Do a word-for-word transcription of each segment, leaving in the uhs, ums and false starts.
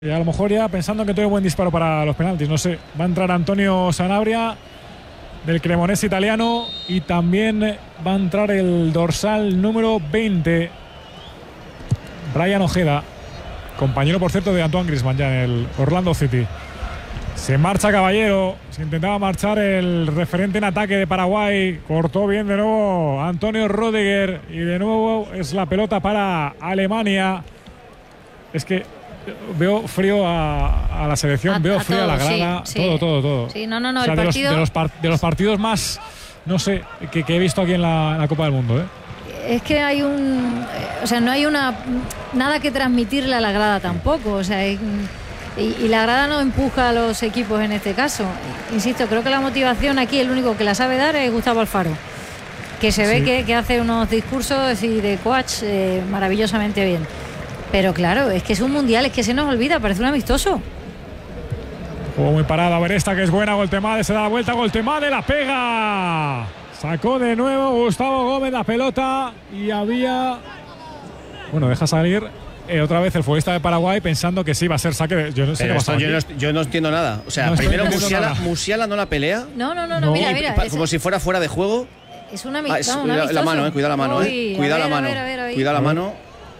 Y a lo mejor ya pensando que tengo buen disparo para los penaltis, no sé. Va a entrar Antonio Sanabria del Cremonese italiano y también va a entrar el dorsal número veinte, Brian Ojeda, compañero por cierto de Antoine Griezmann ya en el Orlando City. Se marcha Caballero, se intentaba marchar el referente en ataque de Paraguay, cortó bien de nuevo Antonio Rüdiger y de nuevo es la pelota para Alemania. Es que veo frío a, a la selección, a, veo a frío todo, a la grada, sí, todo, sí. todo, todo. Sí, no, no, no, o sea, el de, partido... los, de, los par, de los partidos más, no sé, que, que he visto aquí en la, en la Copa del Mundo, ¿eh? Es que hay un, o sea, no hay una nada que transmitirle a la grada tampoco, o sea, y, y la grada no empuja a los equipos en este caso. Insisto, creo que la motivación aquí el único que la sabe dar es Gustavo Alfaro, que se ve sí. que, que hace unos discursos y de coach eh, maravillosamente bien. Pero claro, es que es un mundial, es que se nos olvida, parece un amistoso. Juego muy parado, a ver esta que es buena, Goltemade, se da la vuelta, Goltemade la pega. Sacó de nuevo Gustavo Gómez la pelota y había... Bueno, deja salir eh, otra vez el futbolista de Paraguay pensando que sí va a ser saque de... Yo no sé qué esto, yo, no, yo no entiendo nada. O sea, no primero Musiala, Musiala no la pelea. No, no, no, no, mira, mira. Pa, como si fuera fuera de juego. Es una amistad. Ah, es, un la, la mano, eh, cuida la mano, Uy, eh. Cuida la mano. Cuida la mano.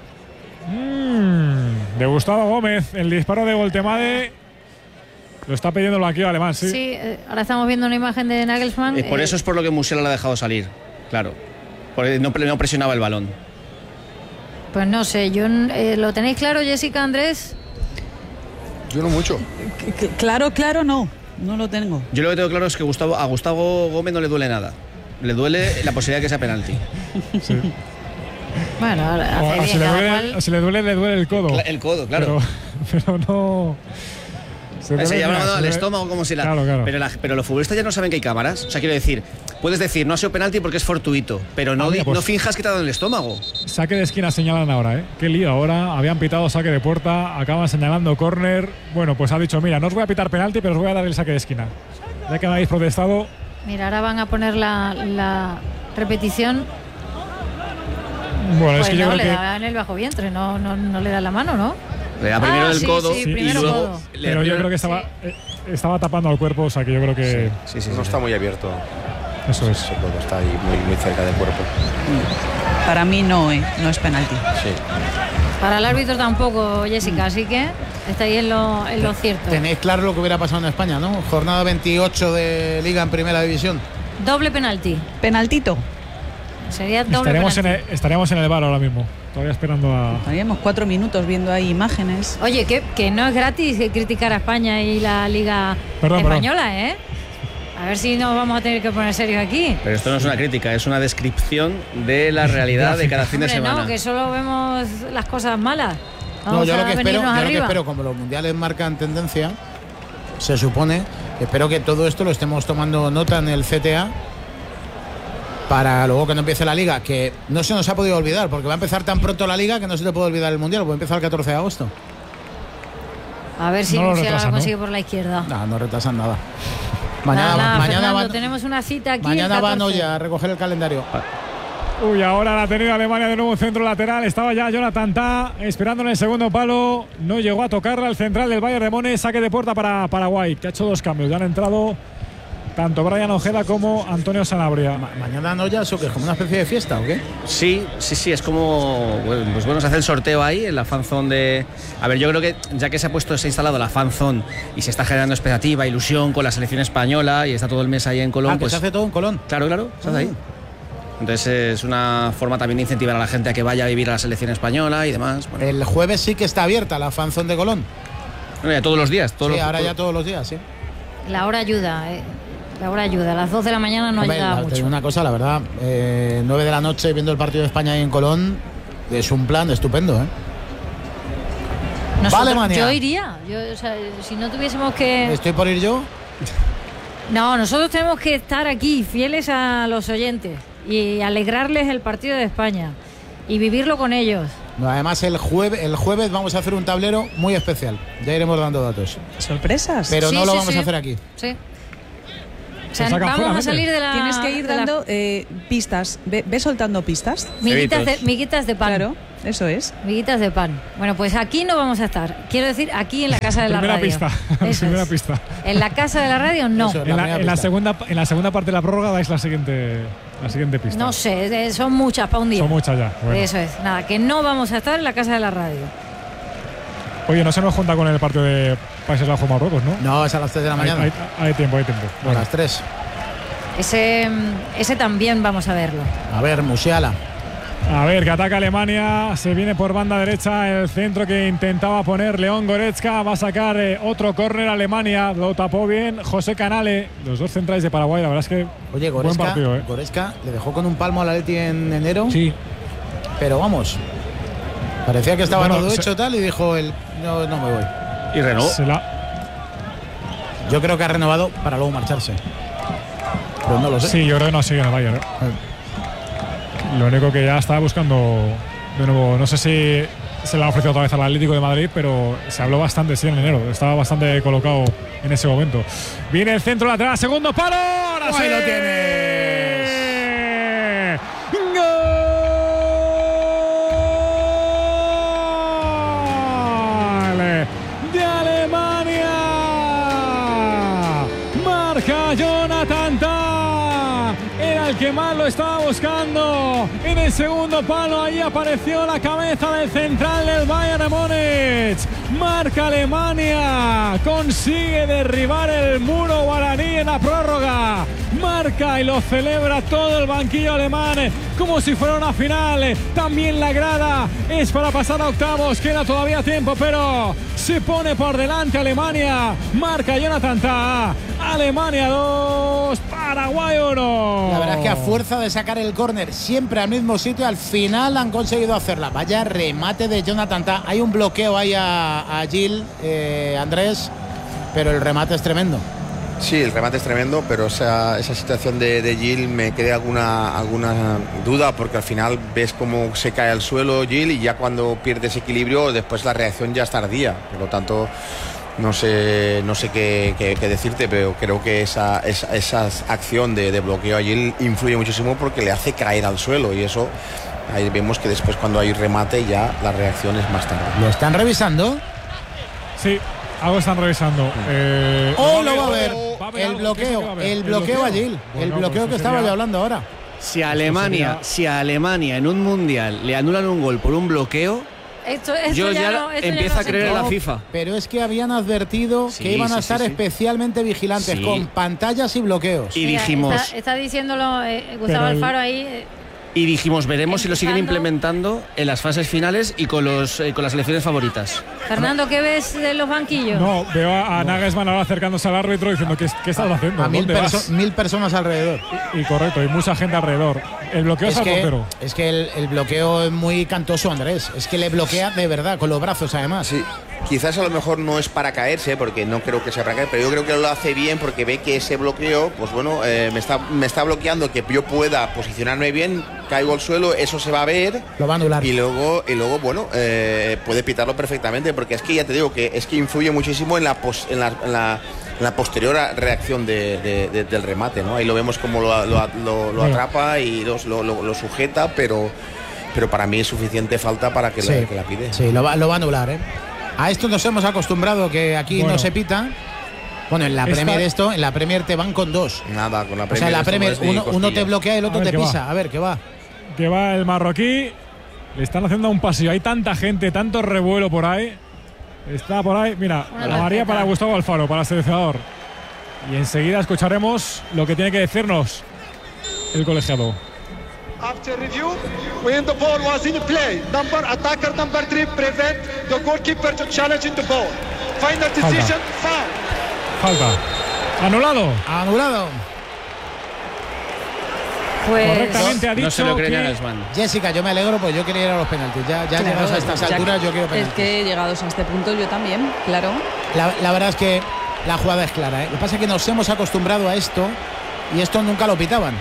Mm, de Gustavo Gómez, el disparo de Goltemade. Lo está pidiendo el banquillo alemán, sí. Sí, eh, ahora estamos viendo una imagen de Nagelsmann. Eh, por eh, eso es por lo que Musiala la ha dejado salir, claro. Porque no, no presionaba el balón. Pues no sé, yo eh, ¿lo tenéis claro, Jessica, Andrés? Yo no mucho. Claro, claro, no. No lo tengo. Yo lo que tengo claro es que Gustavo, a Gustavo Gómez no le duele nada. Le duele la posibilidad de que sea penalti. Sí. Bueno, ahora hace bien, si, le duele, cual... si le duele, le duele el codo. El codo, claro. Pero, pero no... Se, se llama al estómago como si la... Claro, claro. Pero, la... pero los futbolistas ya no saben que hay cámaras. O sea, quiero decir, puedes decir, no ha sido penalti porque es fortuito, pero no, ah, mira, pues, no finjas que te ha dado en el estómago. Saque de esquina señalan ahora, ¿eh? Qué lío ahora. Habían pitado saque de puerta, acaban señalando córner. Bueno, pues ha dicho, mira, no os voy a pitar penalti, pero os voy a dar el saque de esquina. Ya que me habéis protestado... Mira, ahora van a poner la, la repetición. Bueno, pues es que no, yo creo le que... da en el bajo vientre, no, no, no le da la mano, ¿no? Le da primero ah, el sí, codo sí, y luego... codo. Pero yo creo que estaba, sí. eh, estaba tapando al cuerpo, o sea que yo creo que... Sí, sí, sí, no sí, está sí. muy abierto. Eso es. Ese codo está ahí muy, muy cerca del cuerpo. Para mí no, eh, no es penalti. Sí. Para el árbitro tampoco, Jessica, así que está ahí en lo, en lo cierto. Tenéis claro lo que hubiera pasado en España, ¿no? Jornada veintiocho de Liga en Primera División. Doble penalti. Penaltito. Sería doble estaríamos penalti. En el, estaríamos en el V A R ahora mismo. Todavía esperando a... Estaríamos cuatro minutos viendo ahí imágenes. Oye, que, que no es gratis criticar a España y la Liga perdón, Española, perdón. ¿eh? A ver si nos vamos a tener que poner serios aquí. Pero esto no es una crítica, es una descripción de la realidad de cada fin de Hombre, semana. No, que solo vemos las cosas malas. Vamos no, yo, lo que, espero, yo lo que espero, como los mundiales marcan tendencia, se supone, espero que todo esto lo estemos tomando nota en el C T A para luego que no empiece la Liga, que no se nos ha podido olvidar, porque va a empezar tan pronto la Liga que no se te puede olvidar el mundial, porque empieza el catorce de agosto. A ver si no lo, retrasan, lo consigue, ¿no? Por la izquierda. No, no retrasan nada. Mañana, nada, mañana Fernando, van, tenemos una cita aquí. Mañana van hoy a recoger el calendario. Uy, ahora la ha tenido Alemania de nuevo, centro lateral. Estaba ya Jonathan Tah esperando en el segundo palo. No llegó a tocarla el central del Bayern de Múnich. Saque de puerta para Paraguay, que ha hecho dos cambios. Ya han entrado tanto Brian Ojeda como Antonio Sanabria. Ma mañana no ya, ¿eso que es como una especie de fiesta o qué? Sí, sí, sí, es como, bueno, pues bueno, se hace el sorteo ahí en la fanzone de... A ver, yo creo que ya que se ha puesto, se ha instalado la fanzone y se está generando expectativa, ilusión con la selección española y está todo el mes ahí en Colón. Ah, pues se hace todo en Colón. Claro, claro, se hace ahí. Entonces es una forma también de incentivar a la gente a que vaya a vivir a la selección española y demás. Bueno. El jueves sí que está abierta la fanzone de Colón. Bueno, ya todos los días. Todos sí, los, ahora todo... ya todos los días, sí. La hora ayuda, eh. La hora ayuda. A las dos de la mañana no ayuda mucho. Te digo una cosa, la verdad, eh, nueve de la noche viendo el partido de España ahí en Colón es un plan estupendo, ¿eh? Nosotros, Alemania. Yo iría. Yo, o sea, si no tuviésemos que... ¿Estoy por ir yo? No, nosotros tenemos que estar aquí, fieles a los oyentes y alegrarles el partido de España y vivirlo con ellos. No, además el jueves, el jueves vamos a hacer un tablero muy especial. Ya iremos dando datos. ¿Sorpresas? Pero sí, no lo sí, vamos sí. a hacer aquí. Sí. O sea, vamos fuera, a salir de la... Tienes que ir dando la... eh, pistas. Ve, ve soltando pistas. Miguitas de, miguitas de pan. Claro. Eso es. Miguitas de pan. Bueno, pues aquí no vamos a estar. Quiero decir, aquí en la casa de la primera radio. Pista. Eso primera es. pista. En la casa de la radio, no. Eso, En la, en, la pista. segunda, en la segunda parte de la prórroga dais la siguiente, la siguiente pista. No sé, eh, son muchas para un día. Son muchas ya. Bueno. Eso es. Nada, que no vamos a estar en la casa de la radio. Oye, no se nos junta con el partido de Países Bajos-Marruecos, ¿no? No, es a las tres de la Hay, mañana. hay, hay tiempo, hay tiempo. A Bueno. las tres. Ese, ese también vamos a verlo. A ver, Musiala. A ver, que ataca Alemania, se viene por banda derecha el centro que intentaba poner León Goretzka, va a sacar eh, otro córner Alemania, lo tapó bien José Canale, los dos centrales de Paraguay, la verdad es que Oye, buen Goretzka, partido, ¿eh? Goretzka le dejó con un palmo al Atleti en enero, Sí, pero vamos, parecía que estaba Bueno, todo se- hecho tal y dijo él, no, no me voy. Y renovó. se la, Yo creo que ha renovado para luego marcharse. Pero no lo sé. sí, yo creo que no sigue en el Bayern. ¿eh? Lo único que ya estaba buscando de nuevo, no sé si se le ha ofrecido otra vez al Atlético de Madrid, pero se habló bastante, sí, en enero, estaba bastante colocado en ese momento. Viene el centro lateral, segundo palo, ahora Ahí sí. lo tienes. ¡Gol de Alemania! Marca Jonathan Tah. Era el que más lo estaba buscando. En el segundo palo, ahí apareció la cabeza del central del Bayern de Múnich. Marca Alemania. Consigue derribar el muro guaraní en la prórroga. Marca y lo celebra todo el banquillo alemán como si fuera una final. También la grada es para pasar a octavos. Queda todavía tiempo, pero se pone por delante Alemania. Marca Jonathan Tah. Alemania dos, Paraguay uno. La verdad es que a fuerza de sacar el córner siempre al mismo sitio, al final han conseguido hacerla. Vaya remate de Jonathan Tah. Hay un bloqueo ahí a, a Gil, eh, Andrés, pero el remate es tremendo. Sí, el remate es tremendo, pero esa, esa situación de, de Gil me crea alguna, alguna duda, porque al final ves cómo se cae al suelo Gil y ya cuando pierdes equilibrio, después la reacción ya es tardía. Por lo tanto, no sé, no sé qué, qué, qué decirte, pero creo que esa, esa, esa acción de, de bloqueo a Gil influye muchísimo porque le hace caer al suelo y eso, ahí vemos que después cuando hay remate ya la reacción es más tarde. ¿Lo están revisando? Sí, algo están revisando. Eh, ¡Oh, lo va a ver! Va a haber El algo, ¿qué es lo que va bloqueo, a haber? el bloqueo a Gil. Bueno, El pues bloqueo eso que estaba sería- yo hablando ahora. Si a Alemania, sería- si a Alemania en un mundial le anulan un gol por un bloqueo, Esto, esto yo ya, ya, no, esto ya empiezo no a se creer en la entiende. FIFA. Pero es que habían advertido Sí, que iban a sí, estar sí, sí. especialmente vigilantes Sí. con pantallas y bloqueos. Y Mira, dijimos, Está, está diciéndolo eh, Gustavo Pero el- Alfaro ahí. eh, y dijimos, veremos si lo siguen Empezando- implementando en las fases finales y con los eh, con las selecciones favoritas. Fernando, ¿qué ves de los banquillos? No, veo a, a Nagelsmann ahora acercándose al árbitro diciendo ¿qué, qué estás haciendo? A mil, ¿Dónde perso- vas? mil personas alrededor. Y correcto, y mucha gente alrededor. El bloqueo es, Es al que, portero. es que el, el bloqueo es muy cantoso, Andrés. Es que le bloquea de verdad, con los brazos además. Sí, quizás a lo mejor no es para caerse, porque no creo que sea para caer, pero yo creo que lo hace bien porque ve que ese bloqueo, pues bueno, eh, me, está, me está bloqueando que yo pueda posicionarme bien, caigo al suelo, eso se va a ver. Lo va a anular. Y luego, y luego bueno, eh, puede pitarlo perfectamente, porque es que ya te digo que es que influye muchísimo en la, pos- en la, en la, en la posterior reacción de, de- de- del remate, ¿no? Ahí lo vemos como lo, lo- lo- lo Bueno. atrapa y los- lo, lo- lo sujeta, pero, pero para mí es suficiente falta para que, Sí, la, que la pide. sí, lo va, lo va a anular, ¿eh? A esto nos hemos acostumbrado, que aquí Bueno. no se pita. Bueno, en la Esta- Premier esto, en la Premier te van con dos. Nada, con la O Premier. sea, en la esto no Premier es ni uno, uno te cosquilla. bloquea y el otro A ver te qué va. pisa. A ver, ¿qué va? Que va el marroquí. Le están haciendo un pasillo. Hay tanta gente, tanto revuelo por ahí. Está por ahí. Mira, Una la María tarjeta. para Gustavo Alfaro, para el seleccionador. Y enseguida escucharemos lo que tiene que decirnos el colegiado. After review, when the ball was in play, number attacker number three prevent the goalkeeper to challenge in the ball. Final decision, foul. Falta. Anulado. Anulado. Pues Correctamente ha dicho No se lo cree que Nagelsmann. Jessica, yo me alegro porque yo quería ir a los penaltis. Ya, ya Claro, llegados a estas ya alturas, que- yo quiero Es penaltis. que llegados a este punto yo también, claro. La, la verdad es que la jugada es clara, ¿eh? Lo que pasa es que nos hemos acostumbrado a esto y esto nunca lo pitaban.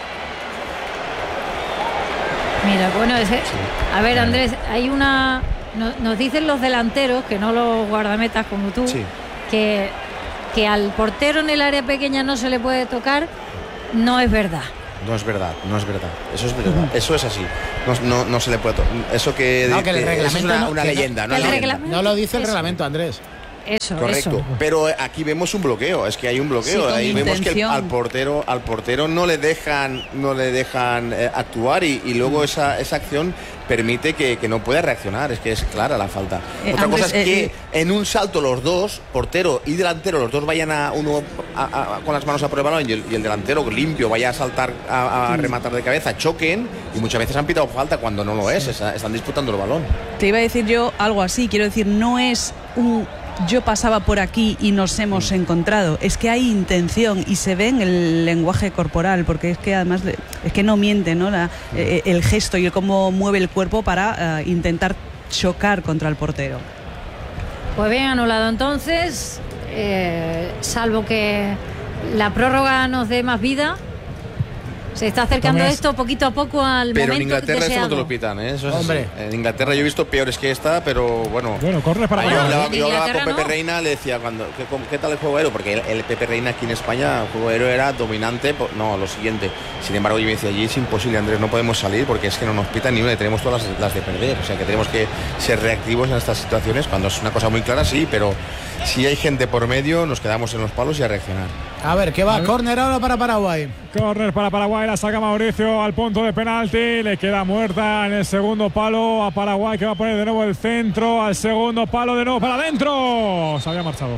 mira, bueno, ese, a ver, Andrés, hay una. no- nos dicen los delanteros, que no los guardametas como tú, Sí. que, que al portero en el área pequeña no se le puede tocar. No es verdad. no es verdad, no es verdad. Eso es verdad, eso es así. No, no, no se le puede. Eso que, no, que el que reglamento eso es una, no, una que leyenda, no, no, el leyenda. no lo dice el Eso. reglamento, Andrés. Eso, Correcto, eso. pero aquí vemos un bloqueo, es que hay un bloqueo. Sí, Ahí vemos que el, intención. al portero, al portero no le dejan, no le dejan eh, actuar y, y luego esa, esa acción permite que, que no pueda reaccionar. Es que es clara la falta. Eh, Otra Andrés, cosa es que eh, en un salto los dos, portero y delantero, los dos vayan a uno a, a, con las manos a por el balón y el, y el delantero limpio vaya a saltar a, a rematar de cabeza, choquen y muchas veces han pitado falta cuando no lo es. Está, están disputando el balón. Te iba a decir yo algo así, quiero decir, no es un yo pasaba por aquí y nos hemos encontrado, es que hay intención y se ve en el lenguaje corporal, porque es que además es que no miente, ¿no? La, eh, el gesto y el cómo mueve el cuerpo para uh, intentar chocar contra el portero. Pues bien anulado entonces, eh, salvo que la prórroga nos dé más vida. Se está acercando Tomás. esto poquito a poco al Pero en momento Inglaterra esto deseado. no te lo pitan, ¿eh? Eso es Hombre. así. En Inglaterra yo he visto peores que esta, pero bueno. Bueno, corre para Ah, yo allá. hablaba, En yo hablaba con Inglaterra Pepe no. Reina, le decía, cuando, ¿qué, cómo- ¿qué tal el juego aéreo? Porque el, el Pepe Reina aquí en España, el juego aéreo era dominante. po- No, lo siguiente. Sin embargo, yo me decía, allí es imposible, Andrés, no podemos salir porque es que no nos pitan ni una y tenemos todas las, las de perder. O sea, que tenemos que ser reactivos en estas situaciones. Cuando es una cosa muy clara, sí, pero si hay gente por medio, nos quedamos en los palos y a reaccionar. A ver, ¿qué va? Córner ahora para Paraguay. Corner para Paraguay, la saca Mauricio al punto de penalti, le queda muerta en el segundo palo a Paraguay, que va a poner de nuevo el centro al segundo palo, de nuevo para adentro. Se había marchado.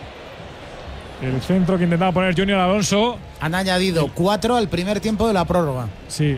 Sí. El centro que intentaba poner Junior Alonso. Han añadido cuatro al primer tiempo de la prórroga. Sí.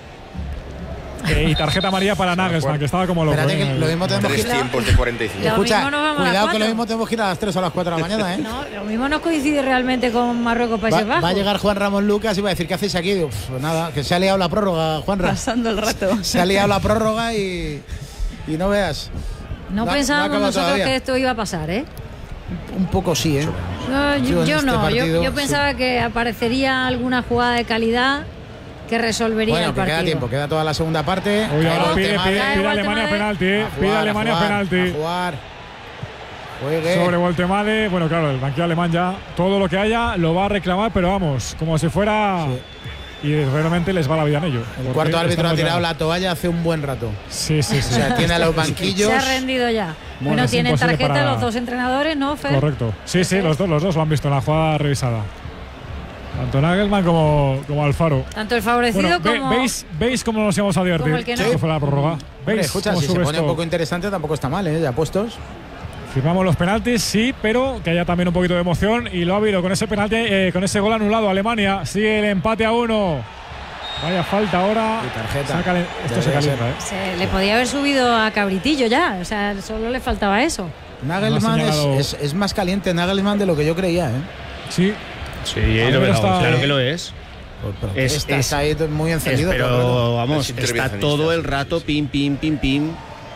Eh, y tarjeta amarilla para Nagelsmann, que estaba como loco. Espérate eh, que en el- lo mismo tenemos que Tres ir a... tiempos de cuarenta y cinco. Lo Escucha, mismo nos vamos a las cuidado que lo cuatro. mismo tenemos que ir a las tres o a las cuatro de la mañana, ¿eh? No, lo mismo no coincide realmente con Marruecos Países Va, Bajos. va a llegar Juan Ramón Lucas y va a decir, ¿qué hacéis aquí? Digo, pues nada, que se ha liado la prórroga, Juan Ramón. Pasando el rato. Se ha liado la prórroga y, y no veas. No No ha- no ha pensábamos acabado nosotros todavía. que esto iba a pasar, ¿eh? Un poco sí, ¿eh? No, Yo yo, en yo este no, partido, yo, yo sí. pensaba que aparecería alguna jugada de calidad que resolvería Bueno, el que partido. queda tiempo, queda toda la segunda parte. Uy, ahora Pero pide, tema pide, de- Da pide igual, Alemania tema de- penalti, eh. a Pide jugar, Alemania a jugar, penalti. a jugar. Juegue. Sobre Voltemade, bueno, claro, el banquillo alemán ya todo lo que haya lo va a reclamar, pero vamos, como si fuera. Y realmente les va la vida en ello. El porque cuarto árbitro están ha tirado goleando. la toalla hace un buen rato. Sí, sí, O sí. sea, tiene a los banquillos. Se ha rendido ya. Bueno, Bueno, es tienen imposible tarjeta para- los dos entrenadores, ¿no, Fer? Correcto. Sí, sí, los dos, los dos lo han visto en la jugada revisada. Tanto Nagelman como, como Alfaro. Tanto el favorecido Bueno, ve- como. ¿veis, ¿veis cómo nos íbamos a divertir? como el que no. Esto fue la prórroga. Hombre, ¿Veis escucha, cómo si se sube pone esto? un poco interesante tampoco está mal, ¿eh? Ya puestos. Firmamos los penaltis, sí, pero que haya también un poquito de emoción. Y lo ha habido con ese penalti, eh, con ese gol anulado. Alemania sigue el empate a uno. Vaya falta ahora. Y tarjeta. Sácale- esto se Debería calienta, ¿eh? Se le podía haber subido a Cabritillo ya. O sea, solo le faltaba eso. Nagelsmann No ha es, señalado- es- es más caliente Nagelsmann de lo que yo creía, ¿eh? Sí. Sí, ver, lo veo, está- claro que lo es. Pero Es- estás es- ahí muy Es, encendido. pero Alfredo. vamos, Es está intervencionista, todo el sí, rato sí. pim, pim, pim, pim.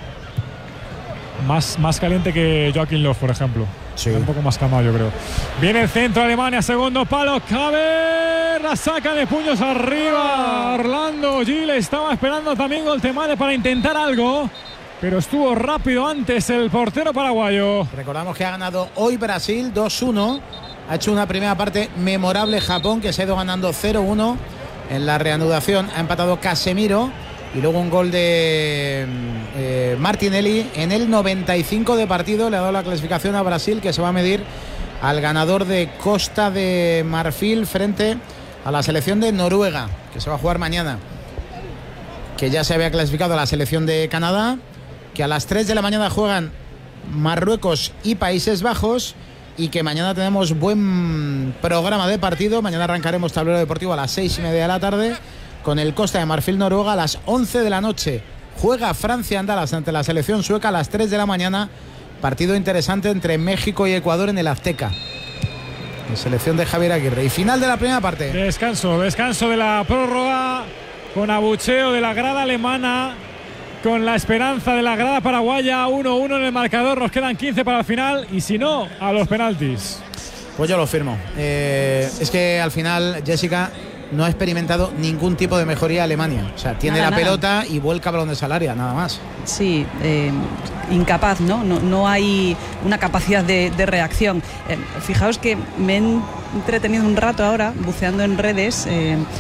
Más, más caliente que Joaquín Löw, por ejemplo. Sí. Un poco más calmado, yo creo. Viene el centro de Alemania, segundo palo. Cabe, la saca de puños arriba. Orlando Gil estaba esperando también Voltemade para intentar algo, pero estuvo rápido antes el portero paraguayo. Recordamos que ha ganado hoy Brasil dos uno. Ha hecho una primera parte memorable Japón, que se ha ido ganando cero uno. En la reanudación ha empatado Casemiro. Y luego un gol de eh, Martinelli en el noventa y cinco de partido. Le ha dado la clasificación a Brasil, que se va a medir al ganador de Costa de Marfil frente a la selección de Noruega, que se va a jugar mañana. Que ya se había clasificado a la selección de Canadá, que a las tres de la mañana juegan Marruecos y Países Bajos, y que mañana tenemos buen programa de partido. Mañana arrancaremos tablero deportivo a las seis y media de la tarde con el Costa de Marfil Noruega. A las once de la noche juega Francia Andalas ante la selección sueca. A las tres de la mañana partido interesante entre México y Ecuador en el Azteca, la selección de Javier Aguirre. Y final de la primera parte. Descanso, descanso de la prórroga, con abucheo de la grada alemana, con la esperanza de la grada paraguaya. Uno uno en el marcador, nos quedan quince para el final, y si no, a los penaltis. Pues yo lo firmo. Eh, es que al final, Jessica, no ha experimentado ningún tipo de mejoría Alemania. O sea, tiene Nada, la nada. pelota y vuelca balones al área, nada más. Sí, eh, incapaz, ¿no? ¿no? No hay una capacidad de, de reacción. Eh, fijaos que me he entretenido un rato ahora buceando en redes. eh,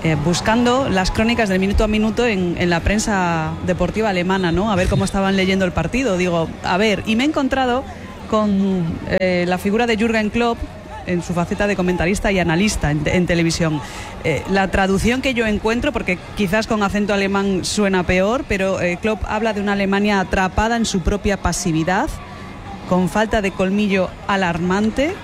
eh, buscando las crónicas del minuto a minuto en, en la prensa deportiva alemana, ¿no? A ver cómo estaban leyendo el partido. Digo, a ver, y me he encontrado con eh, la figura de Jürgen Klopp en su faceta de comentarista y analista en, en televisión. Eh, la traducción que yo encuentro, porque quizás con acento alemán suena peor, pero eh, Klopp habla de una Alemania atrapada en su propia pasividad, con falta de colmillo alarmante.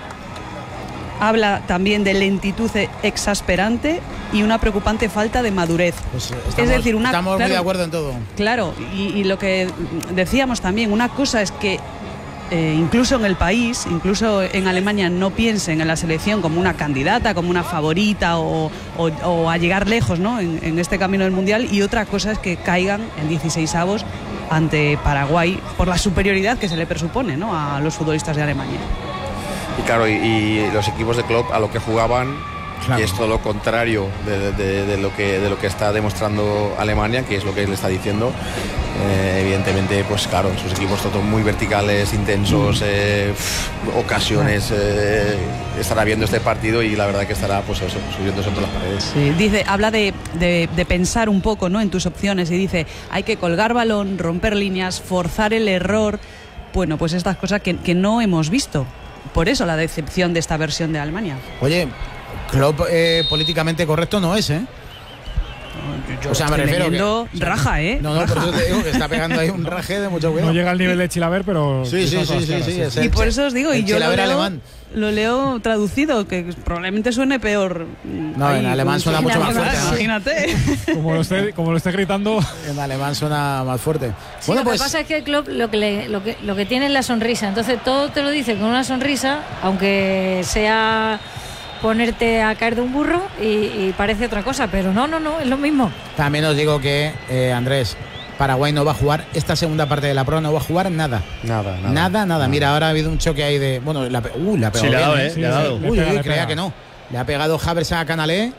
Habla también de lentitud exasperante y una preocupante falta de madurez. Pues estamos, es decir, una, estamos claro, muy de acuerdo en todo. Claro, y, y lo que decíamos también, una cosa es que Eh, incluso en el país, incluso en Alemania, no piensen en la selección como una candidata, como una favorita o, o, o a llegar lejos, ¿no? en, en este camino del Mundial, y otra cosa es que caigan en dieciseisavos ante Paraguay por la superioridad que se le presupone, ¿no?, a los futbolistas de Alemania. Y claro, y, y los equipos de Klopp a lo que jugaban, claro, y es todo lo contrario de, de, de, lo que, de lo que está demostrando Alemania, que es lo que él está diciendo. Eh, evidentemente, pues claro, sus equipos todos muy verticales, intensos, eh, pff, ocasiones, eh, estará viendo este partido y la verdad que estará, pues eso, subiéndose por las paredes. Sí, dice, habla de, de, de pensar un poco, ¿no?, en tus opciones, y dice, hay que colgar balón, romper líneas, forzar el error. Bueno, pues estas cosas que, que no hemos visto. Por eso la decepción de esta versión de Alemania. Oye, Klopp eh, políticamente correcto no es, ¿eh? Yo o sea, me refiero que, o sea, raja, ¿eh? No, no, raja. por eso te digo que está pegando ahí un raje de mucho cuidado. No llega al nivel de Chilaver, pero sí, sí, sí, sí, sí, sí. Y por eso os digo, y yo lo leo, alemán. lo leo traducido, que probablemente suene peor. No, ahí, en alemán suena mucho más fuerte. Imagínate. Como lo esté, como lo esté gritando. En alemán suena más fuerte. Sí, bueno, lo pues que pasa es que el club lo que, le, lo, que, lo que tiene es la sonrisa. Entonces todo te lo dice con una sonrisa, aunque sea ponerte a caer de un burro y, y parece otra cosa, pero no, no, no, es lo mismo. También os digo que, eh, Andrés, Paraguay no va a jugar esta segunda parte de la prueba, no va a jugar nada. Nada, nada. Nada, nada. Mira, ahora ha habido un choque ahí de... Bueno, la, uh, la ha pegado sí, le ha dado, bien, ¿eh? Sí, le ha dado. Uy, le uy, pega, le creía pega. que no. Le ha pegado Havertz a Canalé.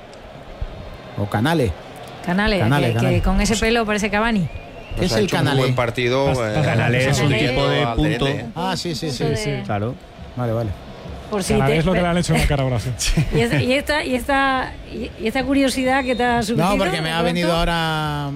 O Canale. Canales, Canale, que, Canale. que con ese pelo parece Cavani. ¿Qué es ha el hecho un Canale? buen partido. Pas- eh, Canales es un Canales. tipo de punto. Ah, sí, sí, sí. Punto sí. de- Claro. Vale, vale. Por si Cada te- vez lo que le han hecho en la cara ahora, sí. y, esta, y, esta, y, esta, y y esta curiosidad que te ha surgido. No, porque me de ha pronto, venido ahora...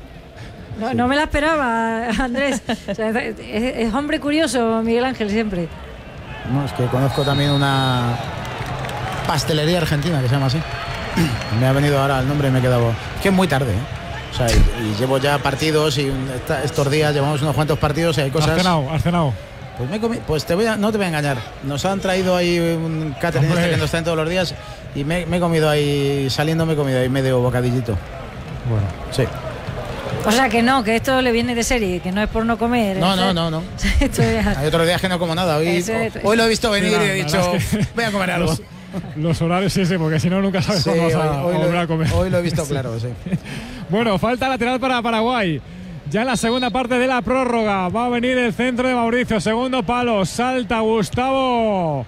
No, no me la esperaba, Andrés. O sea, es, es hombre curioso, Miguel Ángel, siempre. No, es que conozco también una pastelería argentina que se llama así. Me ha venido ahora el nombre y me he quedado... Es que es muy tarde, ¿eh? O sea, y, y llevo ya partidos y un- esta- estos días llevamos unos cuantos partidos y hay Has cosas... cenado, has cenado. Pues, me he comi- pues te voy a, no te voy a engañar. Nos han traído ahí un catering Hombre. este que nos traen todos los días y me, me he comido ahí, saliendo me he comido ahí medio bocadillito. Bueno, Sí. O sea, que no, que esto le viene de serie, que no es por no comer. No, Esto- no, no, no. Esto es- Hay otros días que no como nada. Hoy, Eso es- hoy lo he visto venir Sí, la- y he la dicho, verdad es que- voy a comer algo. Los, los horarios sí, sí, porque si no nunca sabes Sí, cuándo vas a, hoy, hoy a volver lo, a comer. hoy lo he visto Sí. claro, sí. Bueno, falta lateral para Paraguay. Ya en la segunda parte de la prórroga va a venir el centro de Mauricio. Segundo palo, salta Gustavo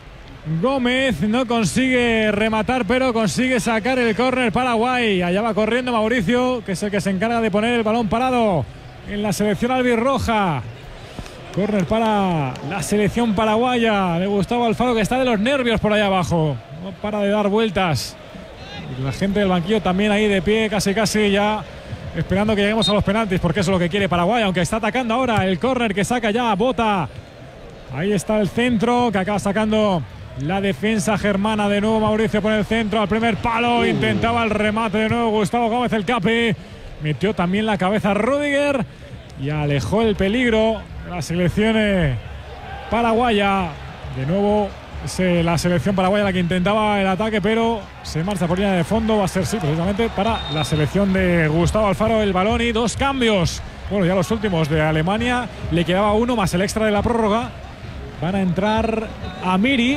Gómez. No consigue rematar, pero consigue sacar el córner Paraguay. Allá va corriendo Mauricio, que es el que se encarga de poner el balón parado en la selección albirroja. Córner para la selección paraguaya de Gustavo Alfaro, que está de los nervios por allá abajo. No para de dar vueltas. Y la gente del banquillo también ahí de pie, casi casi ya esperando que lleguemos a los penaltis, porque eso es lo que quiere Paraguay, aunque está atacando ahora el córner que saca ya Bota. Ahí está el centro que acaba sacando la defensa germana. De nuevo Mauricio pone el centro al primer palo. Intentaba el remate de nuevo Gustavo Gómez, el capi. Metió también la cabeza Rüdiger y alejó el peligro de la selección eh, paraguaya. De nuevo es eh, la selección paraguaya la que intentaba el ataque, pero se marcha por línea de fondo. Va a ser, sí, precisamente para la selección de Gustavo Alfaro el balón y dos cambios. Bueno, ya los últimos de Alemania. Le quedaba uno más el extra de la prórroga. Van a entrar Amiri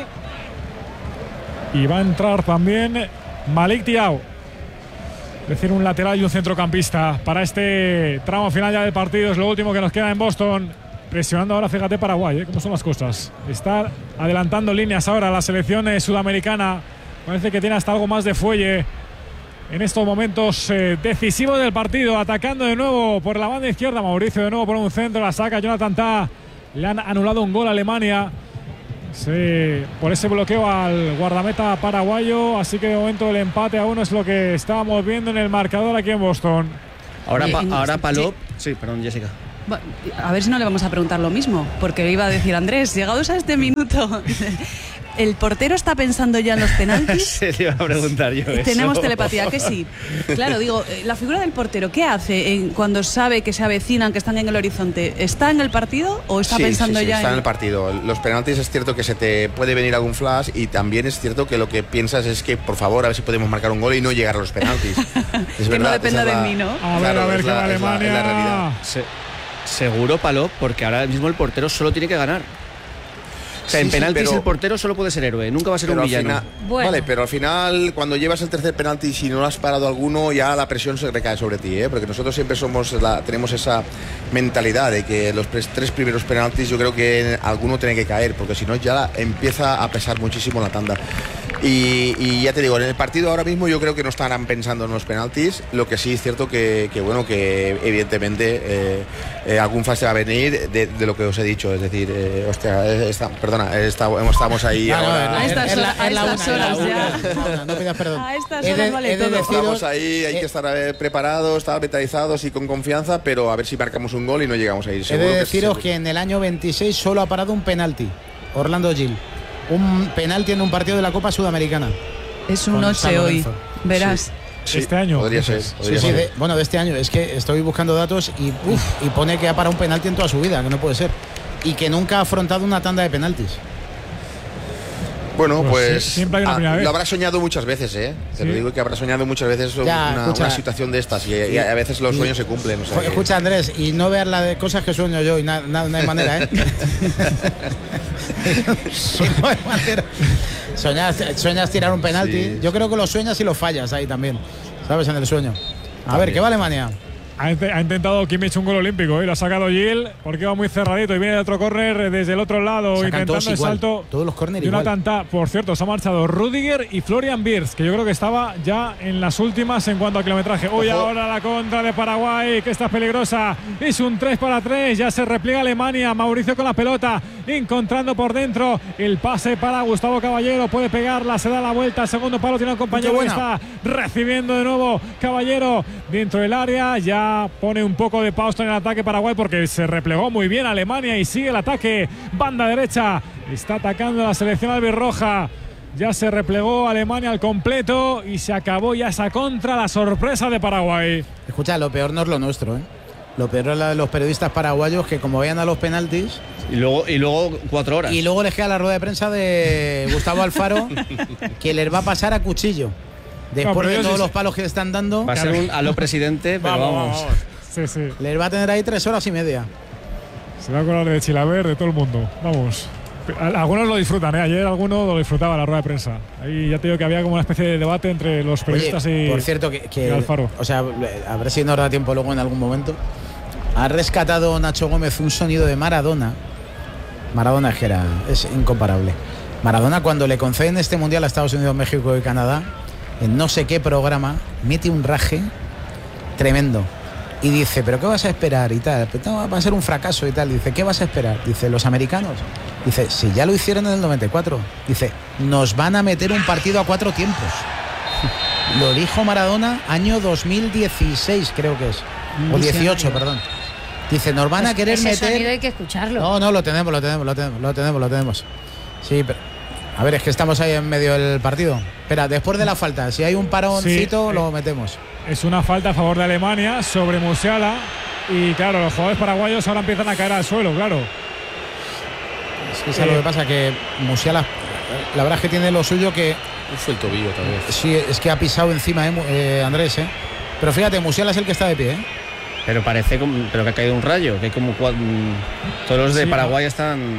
y va a entrar también Malik Tiao. Es decir, un lateral y un centrocampista para este tramo final ya del partido. Es lo último que nos queda en Boston. Presionando ahora, fíjate, Paraguay, ¿eh? Cómo son las cosas. Está adelantando líneas ahora la selección eh, sudamericana. Parece que tiene hasta algo más de fuelle en estos momentos eh, decisivos del partido. Atacando de nuevo por la banda izquierda. Mauricio de nuevo por un centro. La saca Jonathan Tah. Le han anulado un gol a Alemania. Sí, por ese bloqueo al guardameta paraguayo. Así que de momento el empate a uno es lo que estábamos viendo en el marcador aquí en Boston. Ahora, Oye, pa, en- ahora Palop. sí. Sí, perdón, Jessica. Va- A ver si no le vamos a preguntar lo mismo, porque iba a decir Andrés, llegados a este minuto, ¿el portero está pensando ya en los penaltis? Se le iba a preguntar yo eso. Tenemos telepatía, que sí. Claro, digo, eh, la figura del portero, ¿qué hace en- cuando sabe que se avecinan, que están en el horizonte? ¿Está en el partido o está Sí, pensando sí, sí, ya está en...? en el partido. Los penaltis es cierto que se te puede venir algún flash y también es cierto que lo que piensas es que por favor a ver si podemos marcar un gol y no llegar a los penaltis. Es Que verdad, no dependa esa es de la- mí, ¿no? A ver, Claro, a ver es qué la- va es la- Alemania. es la realidad. Se- seguro Palop, porque ahora mismo el portero solo tiene que ganar. O sea, Sí, en sí, penaltis pero- el portero solo puede ser héroe, nunca va a ser Pero un al villano. final- Bueno. Vale, pero al final, cuando llevas el tercer penalti, si no has parado alguno, ya la presión se recae sobre ti, ¿eh? Porque nosotros siempre somos la, tenemos esa mentalidad de que los tres, tres primeros penaltis yo creo que alguno tiene que caer, porque si no ya empieza a pesar muchísimo la tanda. Y, y ya te digo, en el partido ahora mismo yo creo que no estarán pensando en los penaltis. Lo que sí es cierto que, que bueno, que evidentemente eh, eh, algún flash va a venir de, de lo que os he dicho. Es decir, eh, hostia, eh, está, perdona, eh, está- estamos ahí No, no, ahora. A estas es la- horas- a es la estas una, horas es la ya. una. No, no, no pidas perdón. A estas He horas de- vale he de todo. deciros- Estamos ahí, hay eh, que estar eh, preparados, estar mentalizados y con confianza, pero a ver si marcamos un gol y no llegamos a ir. He Seguro de que deciros sí. que en el año veintiséis solo ha parado un penalti. Orlando Gil. Un penalti en un partido de la Copa Sudamericana. Es su Con noche San hoy, Lorenzo. verás. Sí, este año, podría ser. dices. podría Sí, sí, ser. de- bueno, de este año. Es que estoy buscando datos y, uf, y pone que ha parado un penalti en toda su vida, que no puede ser. Y que nunca ha afrontado una tanda de penaltis. Bueno, Pues pues, sí, siempre hay una ah, primera vez. lo habrá soñado muchas veces, ¿eh? Te Sí. lo digo que habrá soñado muchas veces Ya, una, escucha. una situación de estas y, y a veces los sueños se cumplen. o sea Jo- que- Escucha, Andrés, y no veas la de cosas que sueño yo y na- na- no hay manera, ¿eh? No hay manera. Soñas, sueñas tirar un penalti. Sí. Yo creo que lo sueñas y lo fallas ahí también. ¿Sabes? En el sueño. A ver, ¿qué va Alemania? Ha, int- ha intentado Kimmich un gol olímpico y lo ha sacado Gil porque va muy cerradito y viene de otro córner desde el otro lado Sacan intentando todos el igual, salto. todos los córner de una igual. tanta. Por cierto, se ha marchado Rudiger y Florian Wirtz, que yo creo que estaba ya en las últimas en cuanto a kilometraje. Hoy Ojo. ahora la contra de Paraguay, que está peligrosa. Es un tres para tres, ya se repliega Alemania. Mauricio con la pelota, encontrando por dentro el pase para Gustavo Caballero. Puede pegarla, se da la vuelta. El segundo palo tiene un compañero Qué que buena. está recibiendo de nuevo Caballero dentro del área. Ya pone un poco de pausa en el ataque Paraguay porque se replegó muy bien Alemania y sigue el ataque. Banda derecha está atacando la selección albirroja. Ya se replegó Alemania al completo y se acabó ya esa contra, la sorpresa de Paraguay. Escucha, lo peor no es lo nuestro, ¿eh? Lo peor es la de los periodistas paraguayos que como vayan a los penaltis Y luego, y luego cuatro horas. y luego les queda la rueda de prensa de Gustavo Alfaro que les va a pasar a cuchillo. Después No, pero de yo todos sí- los palos que le están dando, Va a ser un aló presidente, pero vamos. Sí, sí. les va a tener ahí tres horas y media. Se va a acordar de Chilaver, de todo el mundo. Vamos. Al- Algunos lo disfrutan, ¿eh? Ayer algunos lo disfrutaba la rueda de prensa. Ahí ya te digo que había como una especie de debate entre los periodistas Oye, y. por cierto, que, que- y Alfaro. o sea, a ver si nos da tiempo luego en algún momento. Ha rescatado Nacho Gómez un sonido de Maradona. Maradona es que era, es incomparable. Maradona, cuando le conceden este mundial a Estados Unidos, México y Canadá, en no sé qué programa, mete un raje tremendo. Y dice, ¿pero qué vas a esperar? Y tal, pero no, va a ser un fracaso y tal. Dice, ¿qué vas a esperar? Dice, los americanos. Dice, si ya lo hicieron en el noventa y cuatro. Dice, nos van a meter un partido a cuatro tiempos. Lo dijo Maradona año dos mil dieciséis, creo que es. O dieciocho, perdón. Dice, nos van a querer Ese meter. sonido hay que escucharlo. No, no, lo tenemos, lo tenemos, lo tenemos, lo tenemos, lo tenemos. Sí, pero. A ver, es que estamos ahí en medio del partido. Espera, después de la falta, si hay un paroncito, Sí, lo eh. metemos. Es una falta a favor de Alemania sobre Musiala. Y claro, los jugadores paraguayos ahora empiezan a caer al suelo, claro. Es que ¿sabes lo que pasa? Que Musiala, la verdad es que tiene lo suyo que. Uf, el tobillo tal vez. Sí, es que ha pisado encima, eh, Mu- eh, Andrés, ¿eh? Pero fíjate, Musiala es el que está de pie, ¿eh? Pero parece como, pero que ha caído un rayo, que hay como cua- mm, todos los de Sí, Paraguay están.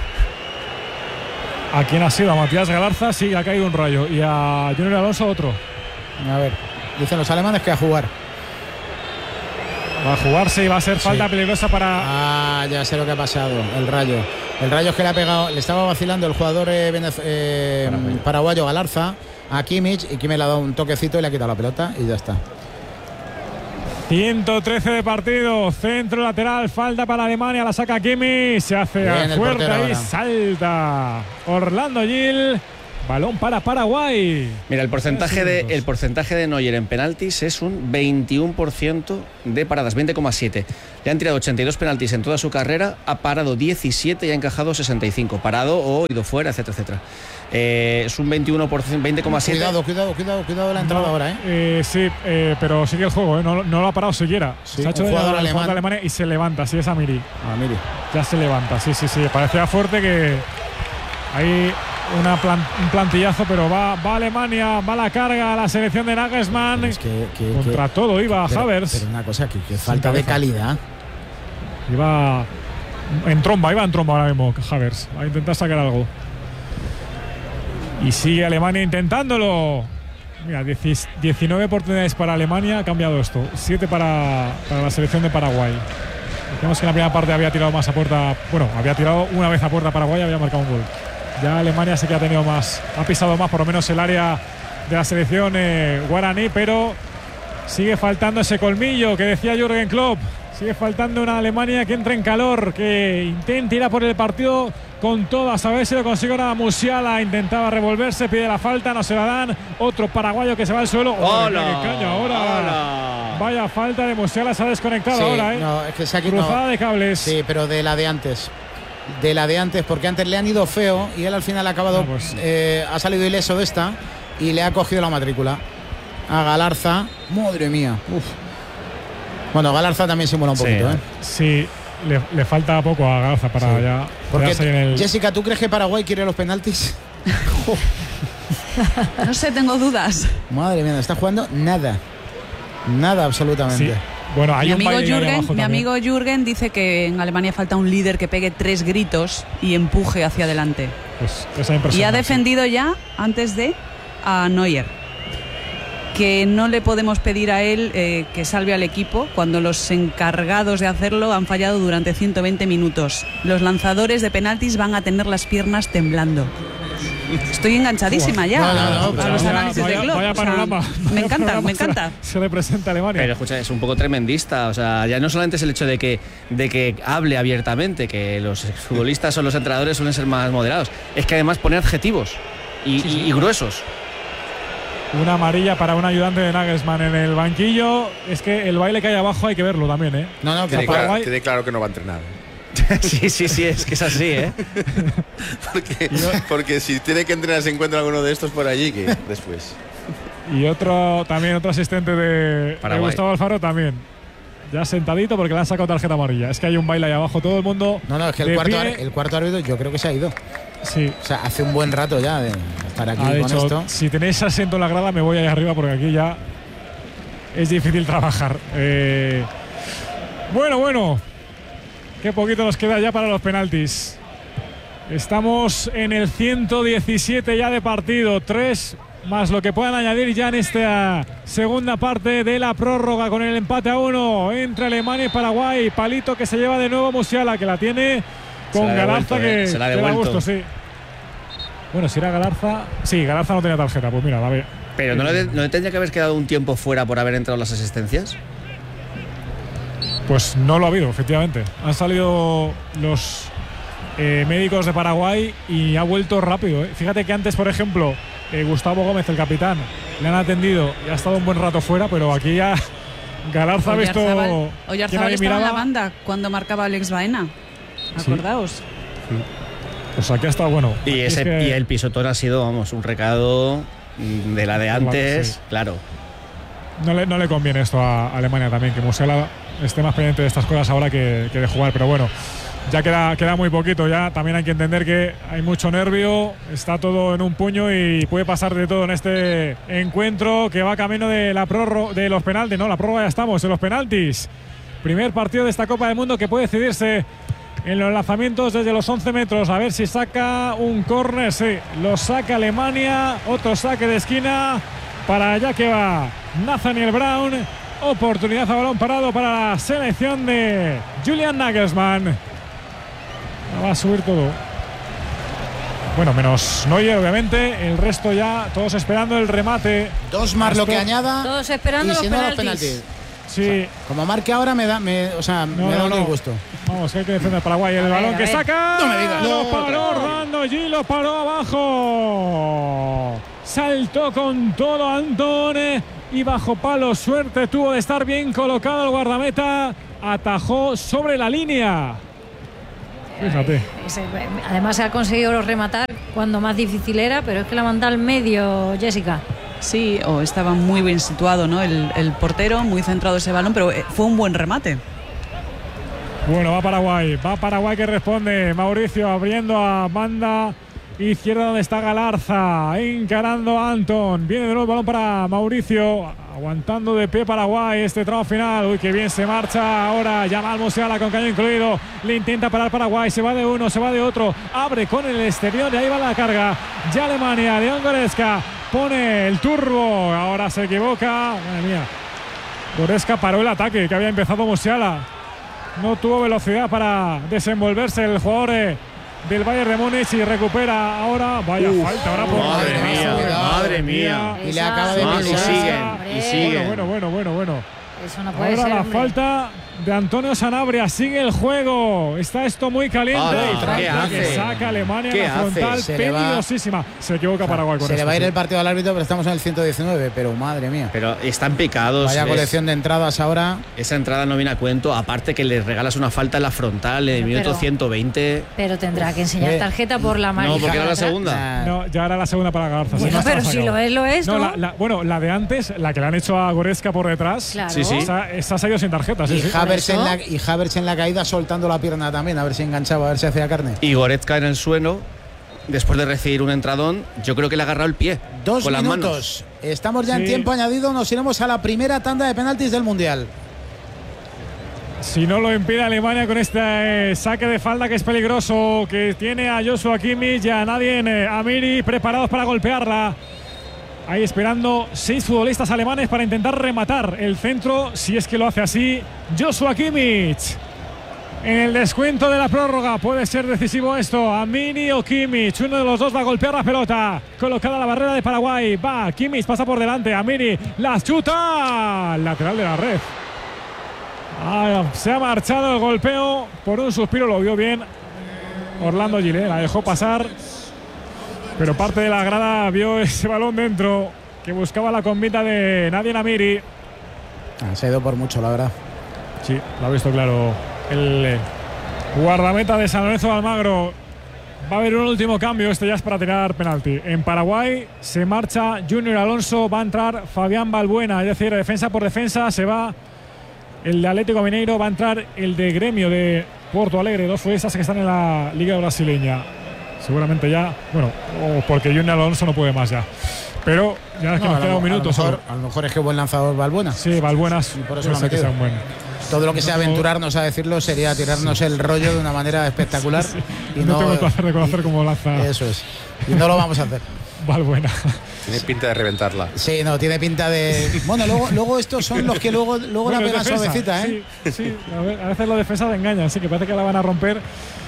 ¿A quién ha sido? A Matías Galarza, sí, ha caído un rayo. Y a Junior Alonso otro. A ver, dicen los alemanes que a jugar. Va a jugarse y va a ser falta Sí. peligrosa para. Ah, ya sé lo que ha pasado, el rayo. El rayo es que le ha pegado, le estaba vacilando el jugador eh, venez- eh, Paraguayo. paraguayo Galarza a Kimmich y Kimmich le ha dado un toquecito y le ha quitado la pelota y ya está. ciento trece de partido, centro lateral, falta para Alemania, la saca Kimmich, se hace Bien, fuerte ahí, ahora. salta Orlando Gil, balón para Paraguay. Mira, el porcentaje de, el porcentaje de Neuer en penaltis es un veintiuno por ciento de paradas, veinte coma siete. Le han tirado ochenta y dos penaltis en toda su carrera, ha parado diecisiete y ha encajado sesenta y cinco. Parado o ido fuera, etcétera, etcétera. Eh, es un veintiuno por ciento, veinte coma siete. Cuidado, cuidado, cuidado, cuidado la entrada No, ahora, ¿eh? eh, sí, eh, pero sigue el juego, ¿eh? no, no lo ha parado siquiera. Sí, se ha hecho un de jugador el alemán. de Alemania y se levanta, sí, es Amiri. Ah, mire. Ya se levanta, sí, sí, sí. Parecía fuerte que hay una plan, un plantillazo, pero va, va Alemania, va la carga a la selección de Nagelsmann. Es que, que, Contra que, todo iba pero, Havertz. Pero una cosa, que, que falta de calidad. Iba en tromba, iba en tromba ahora mismo Havertz. Va a intentar sacar algo. Y sigue Alemania intentándolo. Mira, diecinueve oportunidades para Alemania, ha cambiado esto. siete para, para la selección de Paraguay. Decíamos que en la primera parte había tirado más a puerta. Bueno, había tirado una vez a puerta Paraguay y había marcado un gol. Ya Alemania sí que ha tenido más, ha pisado más por lo menos el área de la selección eh, guaraní, pero sigue faltando ese colmillo que decía Jürgen Klopp. Sigue faltando una Alemania que entre en calor, que intenta ir a por el partido con todas. A ver si lo consigue ahora Musiala. Intentaba revolverse, pide la falta, no se la dan. Otro paraguayo que se va al suelo. ¡Hola! ¡Qué caña ahora! ¡Hola! Vaya falta de Musiala, se ha desconectado Sí, ahora, ¿eh? no, es que se ha Cruzada quitado. de cables. Sí, pero de la de antes. De la de antes, porque antes le han ido feo y él al final ha acabado, Ah, pues. eh, ha salido ileso de esta y le ha cogido la matrícula a Galarza. Madre mía. Uf. Bueno, Galarza también simula un Sí. poquito, ¿eh? Sí, le, le falta poco a Garza para Sí. ya Porque, quedarse ahí en el... Jessica, ¿tú crees que Paraguay quiere los penaltis? No sé, tengo dudas. Madre mía, no está jugando nada. Nada, absolutamente. Sí. Bueno, hay Mi un amigo, baile ahí Jürgen, abajo mi también. amigo Jürgen dice que en Alemania falta un líder que pegue tres gritos y empuje hacia adelante. Pues esa impresión. Y ha sí. defendido ya, antes de, a Neuer. Que no le podemos pedir a él eh, que salve al equipo cuando los encargados de hacerlo han fallado durante ciento veinte minutos. Los lanzadores de penaltis van a tener las piernas temblando. Estoy enganchadísima ya No, no, no, a pero los vaya- análisis de vaya, Klopp. vaya O sea, panorama. me Vaya encanta, panorama me se- encanta. Se representa Alemania. Pero escucha, es un poco tremendista. O sea, ya no solamente es el hecho de que, de que hable abiertamente, que los futbolistas o los entrenadores suelen ser más moderados. Es que además pone adjetivos y, y- y gruesos. Una amarilla para un ayudante de Nagelsmann en el banquillo. Es que el baile que hay abajo hay que verlo también, ¿eh? No, no, que Tiene Paraguay- claro, tiene claro que no va a entrenar. Sí, sí, sí, es que es así, ¿eh? Porque, porque si tiene que entrenar se encuentra alguno de estos por allí, que después. Y otro también otro asistente de, de Paraguay. Gustavo Alfaro también. Ya sentadito porque le han sacado tarjeta amarilla. Es que hay un baile ahí abajo, todo el mundo. No, no, es que el de cuarto, pie. ar- el cuarto árbitro yo creo que se ha ido. Sí. O sea, hace un buen rato ya de estar aquí Ha con dicho, esto. si tenéis asiento en la grada me voy ahí arriba porque aquí ya es difícil trabajar. Eh, bueno, bueno. Qué poquito nos queda ya para los penaltis. Estamos en el ciento diecisiete ya de partido. Tres más lo que puedan añadir ya en esta segunda parte de la prórroga con el empate a uno entre Alemania y Paraguay. Palito que se lleva de nuevo Musiala, que la tiene con Se la ha Galarza, devuelto, que, eh. Se la ha que da devuelto. gusto, sí. Bueno, si era Galarza. Sí, Galarza no tenía tarjeta, pues mira, la ve. Pero ¿no le, ¿no le tendría que haber quedado un tiempo fuera por haber entrado las asistencias? Pues no lo ha habido, efectivamente. Han salido los eh, médicos de Paraguay y ha vuelto rápido. ¿eh? Fíjate que antes, por ejemplo, eh, Gustavo Gómez, el capitán, le han atendido y ha estado un buen rato fuera, pero aquí ya Galarza ha visto. Oyarzábal, que Oyarzábal nadie estaba en la miraba. banda cuando marcaba Alex Baena. Sí. Acordaos. Pues aquí ha estado bueno. Y, Aquí ese, es que- y el pisotón ha sido, vamos, un recado de la de antes, Sí. claro. No le, no le conviene esto a Alemania también, que Musiala esté más pendiente de estas cosas ahora que, que de jugar, pero bueno, ya queda, queda muy poquito, ya también hay que entender que hay mucho nervio, está todo en un puño y puede pasar de todo en este encuentro que va camino de la prórroga, de los penaltis, no, la prórroga ya estamos, en los penaltis. Primer partido de esta Copa del Mundo que puede decidirse en los lanzamientos desde los once metros, a ver si saca un córner, sí, lo saca Alemania, otro saque de esquina. Para allá que va Nathaniel Brown. Oportunidad a balón parado para la selección de Julian Nagelsmann. Va a subir todo. Bueno, menos Neuer, obviamente. El resto ya, todos esperando el remate. Dos más lo que Esto- añada. Todos esperando y los si no, los penaltis. penaltis. Sí. O sea, como marque ahora me da, me, o sea, no, me da no, un no. gusto. Vamos, que hay que defender a Paraguay. El a balón ver, que a ver. saca. No me digas. Lo No, paró otra. Orlando Gil, lo paró abajo. Saltó con todo Antón y bajo palo. Suerte tuvo de estar bien colocado el guardameta. Atajó sobre la línea. Fíjate. Ese- Además se ha conseguido rematar cuando más difícil era, pero es que la manda al medio, Jessica. Sí, o estaba muy bien situado, ¿no? El, el portero, muy centrado ese balón, pero eh, fue un buen remate. Bueno, va Paraguay. Va Paraguay que responde. Mauricio abriendo a banda izquierda donde está Galarza. Encarando a Anton. Viene de nuevo el balón para Mauricio. Aguantando de pie Paraguay este tramo final. Uy, qué bien se marcha ahora. Yamal Musiala con caño incluido. Le intenta parar Paraguay. Se va de uno, se va de otro. Abre con el exterior y ahí va la carga. Ya Alemania. León Goretzka pone el turbo. Ahora se equivoca. Madre mía. Goretzka paró el ataque que había empezado Musiala. No tuvo velocidad para desenvolverse el jugador eh, del Bayern de Múnich y recupera ahora. Vaya Uf, falta ahora por madre mía, madre mía. Y le acaba de Ah, y pisar. siguen, y Hombre. siguen. Bueno, bueno, bueno, bueno. Eso no puede Ahora ser, la hombre. falta de Antonio Sanabria. Sigue el juego. Está esto muy caliente. Ah, Y ¿qué falta que hace? saca Alemania ¿Qué en la frontal. hace? Se le va- Peligrosísima. Se equivoca Paraguay con Se le esto, va a ir sí. el partido al árbitro, pero estamos en el ciento diecinueve. Pero madre mía. Pero están picados. Vaya es- colección de entradas ahora. Esa entrada no viene a cuento. Aparte que le regalas una falta en la frontal en el Pero- minuto ciento veinte. Pero tendrá que enseñar Eh, tarjeta por la mano. No, porque era la segunda. No, ya era la segunda para Garza. si Bueno, no estaba pero si sacado. lo es, lo es, ¿no? La, la- bueno, la de antes, la que le han hecho a Goretzka por detrás. Claro. Sí, sí. Esa, esa se ha ido sin tarjeta. Sí, Y sí. Havertz, en eso. la, y Havertz en la caída soltando la pierna también, a ver si enganchaba, a ver si hacía carne. Y Goretzka en el suelo, después de recibir un entradón, yo creo que le ha agarrado el pie. Dos con las manos. minutos. Estamos ya en Sí. tiempo añadido. Nos iremos a la primera tanda de penaltis del Mundial. Si no lo impide Alemania con este eh, saque de falda que es peligroso, que tiene a Joshua Kimmich y a nadie, eh, a Miri, preparados para golpearla. Ahí esperando seis futbolistas alemanes para intentar rematar el centro, si es que lo hace así, Joshua Kimmich. En el descuento de la prórroga puede ser decisivo esto. Amini o Kimmich, uno de los dos va a golpear la pelota. Colocada la barrera de Paraguay. Va, Kimmich pasa por delante. Amini la chuta. Lateral de la red. Ah, se ha marchado el golpeo por un suspiro, lo vio bien Orlando Gil, la dejó pasar, pero parte de la grada vio ese balón dentro que buscaba la convita de Nadia Amiri. Ah, se ha ido por mucho, la verdad. Sí, lo ha visto claro el eh, guardameta de San Lorenzo de Almagro. Va a haber un último cambio, este ya es para tirar penalti. En Paraguay se marcha Junior Alonso, va a entrar Fabián Balbuena, es decir, defensa por defensa, se va el de Atlético Mineiro, va a entrar el de Gremio de Porto Alegre, dos futbolistas que están en la liga brasileña. Seguramente ya, bueno, o porque Junior Alonso no puede más ya. Pero ya es que No, nos a, queda lo, un minuto a, lo mejor, solo. a lo mejor es que buen lanzador Balbuena. Sí, Balbuenas, Y por eso puede lo ha ser que metido. sea un buen. Todo lo que sea aventurarnos a decirlo sería tirarnos el rollo de una manera espectacular. Y no, no, tengo el placer de conocer y- cómo lanza Eso es. Y no lo vamos a hacer. Balbuena. Tiene pinta de reventarla. Sí, no, tiene pinta de. Bueno, luego, luego estos son los que luego, luego Bueno, la es pegan defensa, suavecita, ¿eh? Sí, sí, a, ver, a veces los defensas engañan, sí, que parece que la van a romper.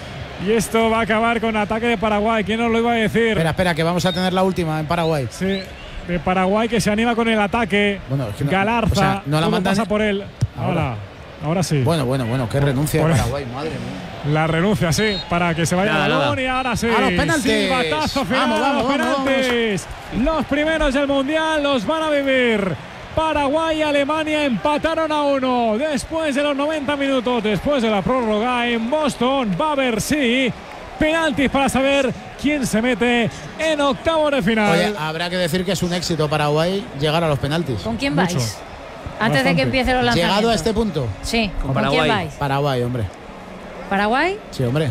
Y esto va a acabar con ataque de Paraguay. ¿Quién nos lo iba a decir? Espera, espera, que vamos a tener la última en Paraguay. Sí, de Paraguay que se anima con el ataque. Bueno, es que no- Galarza, o sea, no la todo mandan- pasa por él. Ahora, ahora, ahora sí. Bueno, bueno, bueno, qué renuncia de Por- Paraguay, madre mía. La renuncia, sí, para que se vaya Nada, el balón nada. y ahora sí. A los penaltis. Silbatazo final, Vamos, vamos, a los vamos, penaltis. Los primeros del Mundial los van a vivir. Paraguay y Alemania empataron a uno después de los noventa minutos, después de la prórroga en Boston. Va a haber, sí, penaltis para saber quién se mete en octavos de final. Oye, habrá que decir que es un éxito Paraguay llegar a los penaltis. ¿Con quién Mucho. vais? Antes de Bastante. que empiecen los lanzamientos. Llegado a este punto, Sí, ¿con, Paraguay. quién vais? Paraguay, hombre. ¿Paraguay? Sí, hombre.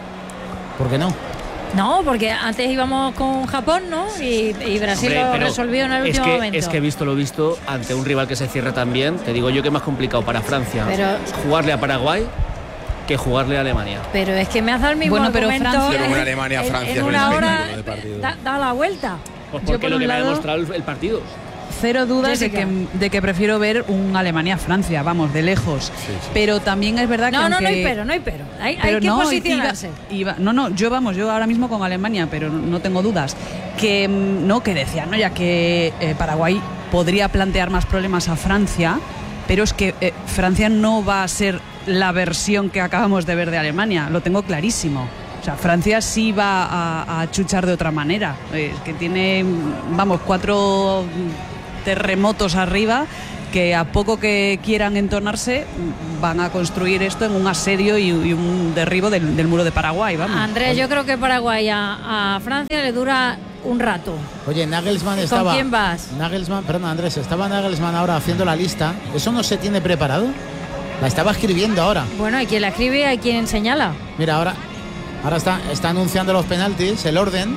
¿Por qué no? No, porque antes íbamos con Japón, ¿no? Y, y Brasil Hombre, lo pero resolvió en el es último que, momento. Es que visto lo visto, ante un rival que se cierra también, te digo yo que es más complicado para Francia Pero- jugarle a Paraguay que jugarle a Alemania. Pero es que me has dado el mismo Bueno, pero argumento. Francia- Pero en- una Alemania-Francia en, es en un una hora espectáculo de partido. da, da la vuelta. Pues Yo, porque por lo un que me ha lado- demostrado el, el partido. Cero dudas de Jessica. que, de que prefiero ver un Alemania-Francia, vamos, de lejos. Pero también es verdad que No, no, no aunque- hay pero, no hay pero. Hay, hay Pero que no, posicionarse. iba- iba- no, no, yo vamos, yo ahora mismo con Alemania, pero no, no tengo dudas. Que mm, no, que decían, ¿no? Ya que eh, Paraguay podría plantear más problemas a Francia. pero es que eh, Francia no va a ser la versión que acabamos de ver de Alemania, lo tengo clarísimo. O sea, Francia sí va a, a chuchar de otra manera, eh, que tiene, vamos, cuatro terremotos arriba, que a poco que quieran entonarse van a construir esto en un asedio y, y un derribo del, del muro de Paraguay, vamos. Andrés, yo creo que Paraguay a, a Francia le dura un rato. Oye, Nagelsmann estaba... ¿Con quién vas? Nagelsmann, perdón, Andrés, estaba Nagelsmann ahora haciendo la lista. ¿Eso no se tiene preparado? La estaba escribiendo ahora. Bueno, hay quien la escribe y hay quien señala. Mira, ahora, ahora está, está anunciando los penaltis, el orden.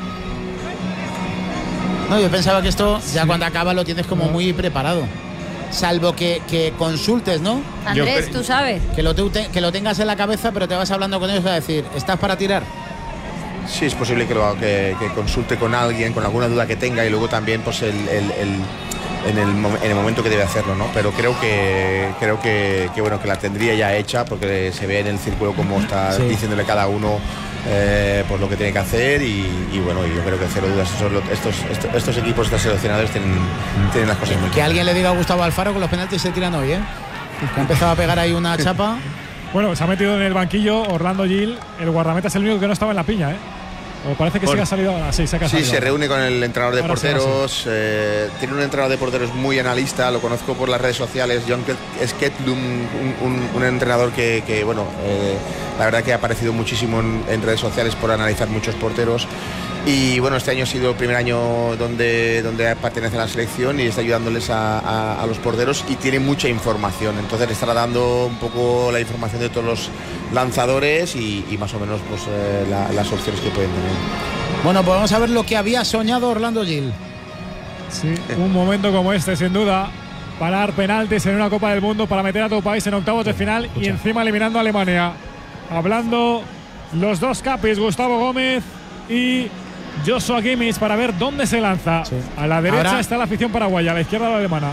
No, yo pensaba que esto ya sí. Cuando acaba lo tienes como muy preparado. Salvo que, que consultes, ¿no? Andrés, tú sabes. Que lo, te, que lo tengas en la cabeza, pero te vas hablando con ellos y vas a decir, ¿estás para tirar? Sí, es posible que, lo, que, que consulte con alguien, con alguna duda que tenga y luego también pues el, el, el, en, el, en el momento que debe hacerlo, ¿no? Pero creo que creo que, que bueno que la tendría ya hecha porque se ve en el círculo cómo está sí. diciéndole cada uno eh, pues lo que tiene que hacer y, y bueno, yo creo que cero dudas estos, estos, estos equipos, estos seleccionadores tienen, tienen las cosas muy Que alguien le diga a Gustavo Alfaro que los penaltis se tiran hoy, ¿eh? Que ha empezado a pegar ahí una chapa. Bueno, se ha metido en el banquillo Orlando Gil, el guardameta es el único que no estaba en la piña, ¿eh? O parece que Por, sí ha salido ahora. Sí, se, ha sí, salido. se reúne con el entrenador de ahora porteros. Sí, eh, tiene un entrenador de porteros muy analista, lo conozco por las redes sociales. John Sketlum, un, un, un entrenador que, que bueno, eh, la verdad que ha aparecido muchísimo en, en redes sociales por analizar muchos porteros. Y bueno, este año ha sido el primer año donde, donde pertenece a la selección y está ayudándoles a, a, a los porteros y tiene mucha información. Entonces le estará dando un poco la información de todos los lanzadores y, y más o menos pues, eh, la, las opciones que pueden tener. Bueno, pues vamos a ver lo que había soñado Orlando Gil. Sí, un momento como este, sin duda. Parar penaltis en una Copa del Mundo para meter a tu país en octavos de final y encima eliminando a Alemania. Hablando los dos capis, Gustavo Gómez y Joshua Kimmich, para ver dónde se lanza. Sí. A la derecha ahora está la afición paraguaya, a la izquierda la alemana.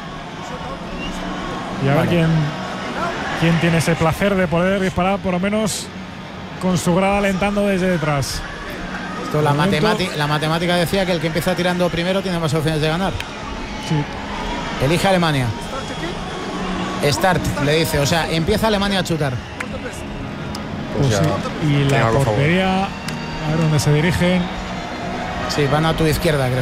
Y a ver vale. quién, quién tiene ese placer de poder disparar, por lo menos con su grada alentando desde detrás. Esto, la, matemática, la matemática decía que el que empieza tirando primero tiene más opciones de ganar. Sí. Elige Alemania. Start, le dice. O sea, empieza Alemania a chutar. Pues sí. Y la portería, a ver dónde se dirigen. Sí, van a tu izquierda, creo.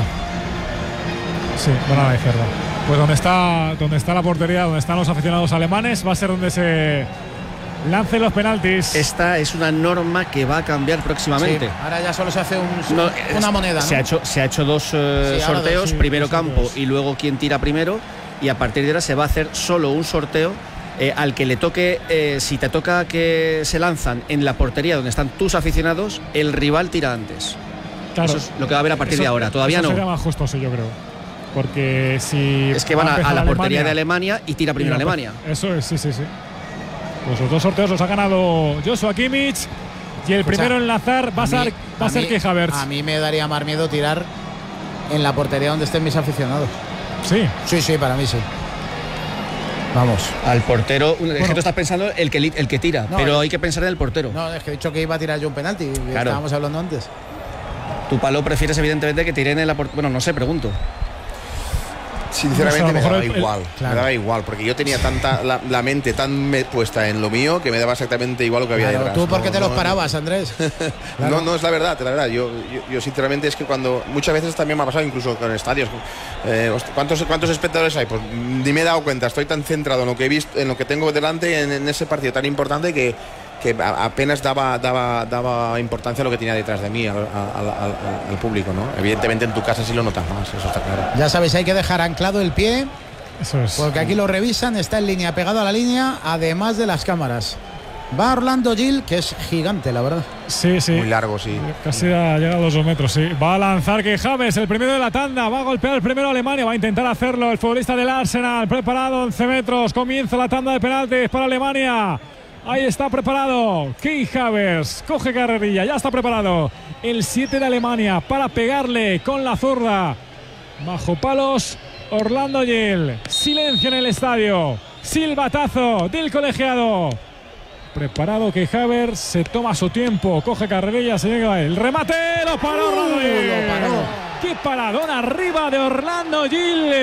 Sí, van a la izquierda. Pues donde está, donde está la portería, donde están los aficionados alemanes, va a ser donde se lancen los penaltis. Esta es una norma que va a cambiar próximamente. Sí, ahora ya solo se hace un, no, una moneda, ¿no? Se ha hecho, se ha hecho dos uh, sí, sorteos, dos, sí, primero campo dos. Y luego quien tira primero. Y a partir de ahora se va a hacer solo un sorteo eh, al que le toque, eh, si te toca que se lanzan en la portería donde están tus aficionados, el rival tira antes. Claro. Eso es lo que va a haber a partir eso, de ahora. Todavía eso no. Sería más justo, sí, yo creo. Porque si. Es que van a, a la portería de Alemania y tira primero Alemania. Eso es, sí, sí, sí. Pues los dos sorteos los ha ganado Joshua Kimmich. Y el Escucha, primero en lanzar va a, ser, va a ser que Havertz. A mí me daría más miedo tirar en la portería donde estén mis aficionados. Sí. Sí, sí, para mí sí. Vamos. Al portero, bueno, es que tú estás pensando el que, el que tira, no, pero es, hay que pensar en el portero. No, es que he dicho que iba a tirar yo un penalti. Claro. Estábamos hablando antes. Tu palo prefieres evidentemente que tiren en la portería. Bueno, no sé, pregunto. Sinceramente me daba igual, claro. me daba igual, porque yo tenía tanta la, la mente tan puesta en lo mío que me daba exactamente igual lo que había claro, detrás. ¿Tú por qué no, te los no, parabas, Andrés? Claro. No, no, es la verdad, la verdad. Yo, yo, yo sinceramente es que cuando muchas veces también me ha pasado, incluso con estadios, eh, ¿cuántos, ¿cuántos espectadores hay? Pues ni me he dado cuenta, estoy tan centrado en lo que he visto, en lo que tengo delante, en, en ese partido tan importante que que apenas daba, daba, daba importancia a lo que tenía detrás de mí, al, al, al, al público, ¿no? Evidentemente en tu casa sí lo notas más, eso está claro. Ya sabéis, hay que dejar anclado el pie, eso es. Porque aquí lo revisan, está en línea, pegado a la línea, además de las cámaras. Va Orlando Gil, que es gigante, la verdad. Sí, sí. Muy largo, sí. Casi ha llegado a los dos metros, sí. Va a lanzar que Havertz, el primero de la tanda. Va a golpear el primero a Alemania. Va a intentar hacerlo el futbolista del Arsenal. Preparado, once metros. Comienza la tanda de penaltis para Alemania. Ahí está preparado Kai Havertz, coge carrerilla, ya está preparado el siete de Alemania para pegarle con la zurda. Bajo palos, Orlando Gil. Silencio en el estadio. Silbatazo del colegiado. Preparado Kai Havertz, se toma su tiempo, coge carrerilla, se llega el remate, lo paró Orlando Gil. Uh, lo paró. ¡Qué paradón arriba de Orlando Gil!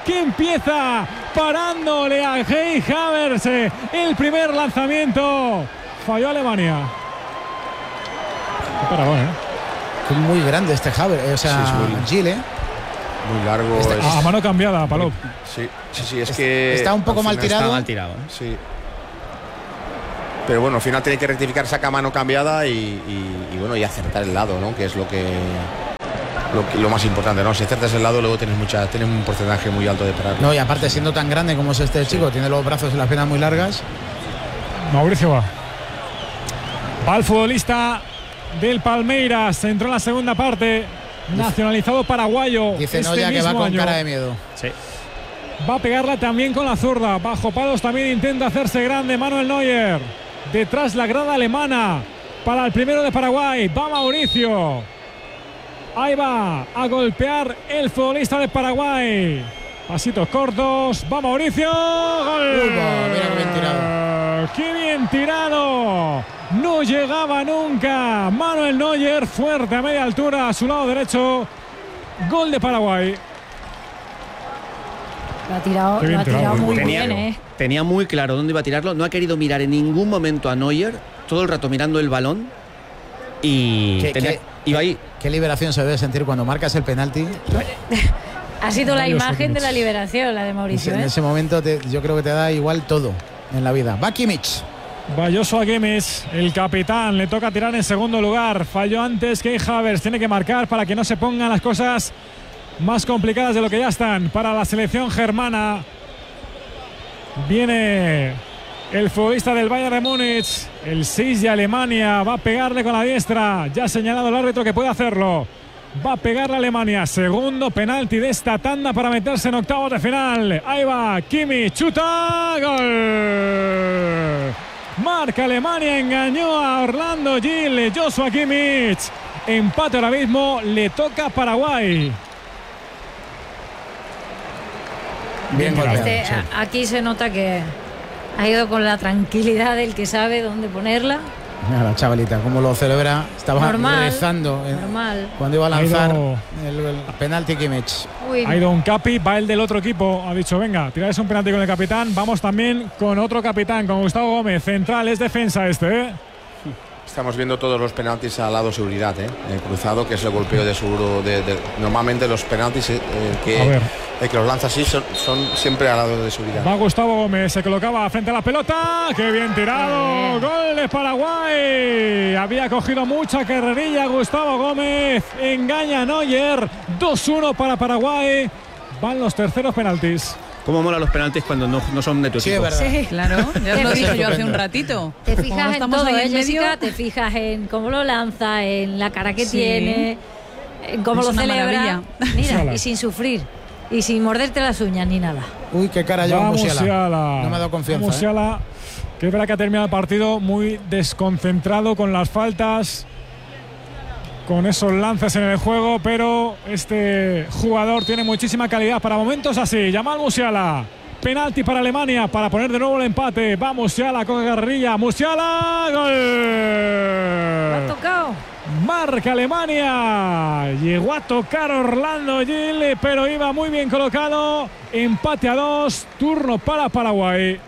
que empieza parándole a Kai Havertz el primer lanzamiento. Falló Alemania. Paradón, ¿eh? Es muy grande este Havertz, o sea, sí, Gil, ¿eh? Muy largo. Este, es... A mano cambiada, Palop. Sí, sí, sí, es que... Está un poco mal tirado. Está mal tirado, ¿eh? Sí. Pero bueno, al final tiene que rectificar, saca mano cambiada y, y, y bueno, y acertar el lado, ¿no? Que es lo que... Lo, lo más importante, ¿no? Si acertas el lado, luego tienes mucha, tienes un porcentaje muy alto de parar. No, y aparte, siendo tan grande como es este chico, sí. Tiene los brazos y las piernas muy largas. Mauricio va. Va el futbolista del Palmeiras. Entró en la segunda parte. Nacionalizado paraguayo. Dice este Noya que va con año. cara de miedo. Sí. Va a pegarla también con la zurda. Bajo palos también intenta hacerse grande Manuel Neuer. Detrás la grada alemana. Para el primero de Paraguay. Va Mauricio. Ahí va a golpear el futbolista de Paraguay. Pasitos cortos. Va Mauricio. ¡Gol! Uy, va, mira qué bien tirado. ¡Qué bien tirado! No llegaba nunca. Manuel Neuer fuerte a media altura a su lado derecho. Gol de Paraguay. Lo ha tirado, lo ha tirado muy tenía, bien, ¿eh? Tenía muy claro dónde iba a tirarlo. No ha querido mirar en ningún momento a Neuer. Todo el rato mirando el balón. Y ¿Qué, tenía, qué, iba qué, ahí. Qué liberación se debe sentir cuando marcas el penalti. Ha sido la imagen de la liberación, la de Mauricio. En ¿eh? ese momento te, yo creo que te da igual todo en la vida. Va Kimmich. Va Joshua Kimmich, el capitán. Le toca tirar en segundo lugar. Falló antes que Havertz. Tiene que marcar para que no se pongan las cosas más complicadas de lo que ya están para la selección germana. Viene el futbolista del Bayern de Múnich, el seis de Alemania. Va a pegarle con la diestra. Ya ha señalado el árbitro que puede hacerlo. Va a pegar la Alemania. Segundo penalti de esta tanda para meterse en octavos de final. Ahí va Kimmich. Chuta. Gol. Marca Alemania. Engañó a Orlando Gil. Joshua Kimmich. Empate ahora mismo. Le toca a Paraguay. Bien golpeado, Este, sí. a- Aquí se nota que ha ido con la tranquilidad del que sabe dónde ponerla. Mira la chavalita, cómo lo celebra. Estaba Normal, rezando en- normal. cuando iba a Ha lanzar ido- el, el penalti Kimmich. Uy, Ha ido un capi, va el del otro equipo. Ha dicho, venga, tiráis un penalti con el capitán. Vamos también con otro capitán, con Gustavo Gómez. Central, es defensa este, ¿eh? Estamos viendo todos los penaltis al lado seguridad, ¿eh? El cruzado, que es el golpeo de seguro. De, de, normalmente los penaltis eh, que, A ver. el que los lanza así son, son siempre al lado de seguridad. Va Gustavo Gómez, se colocaba frente a la pelota. ¡Qué bien tirado! ¡Gol de Paraguay! Había cogido mucha carrerilla Gustavo Gómez. Engaña a Neuer. dos uno para Paraguay. Van los terceros penaltis. Cómo mola los penaltis cuando no, no son de tu Sí, equipo. es verdad. sí. Claro, ya os lo dije yo hace un Estupendo. ratito. Te Como fijas en estamos todo, ahí ¿eh, en medio, Jessica? Te fijas en cómo lo lanza, en la cara que Sí. tiene, en cómo Es lo una celebra. maravilla. Mira, Musiala. y sin sufrir. Y sin morderte las uñas ni nada. Uy, qué cara lleva Va Musiala. Musiala. No me ha dado confianza. ¿eh? Musiala, que es verdad que ha terminado el partido muy desconcentrado con las faltas, con esos lances en el juego, pero este jugador tiene muchísima calidad para momentos así. Yamal Musiala. Penalti para Alemania para poner de nuevo el empate. Va Musiala con carrerilla. Musiala. Lo ha Gol. tocado. Marca Alemania. Llegó a tocar Orlando Gil, pero iba muy bien colocado. Empate a dos. Turno para Paraguay.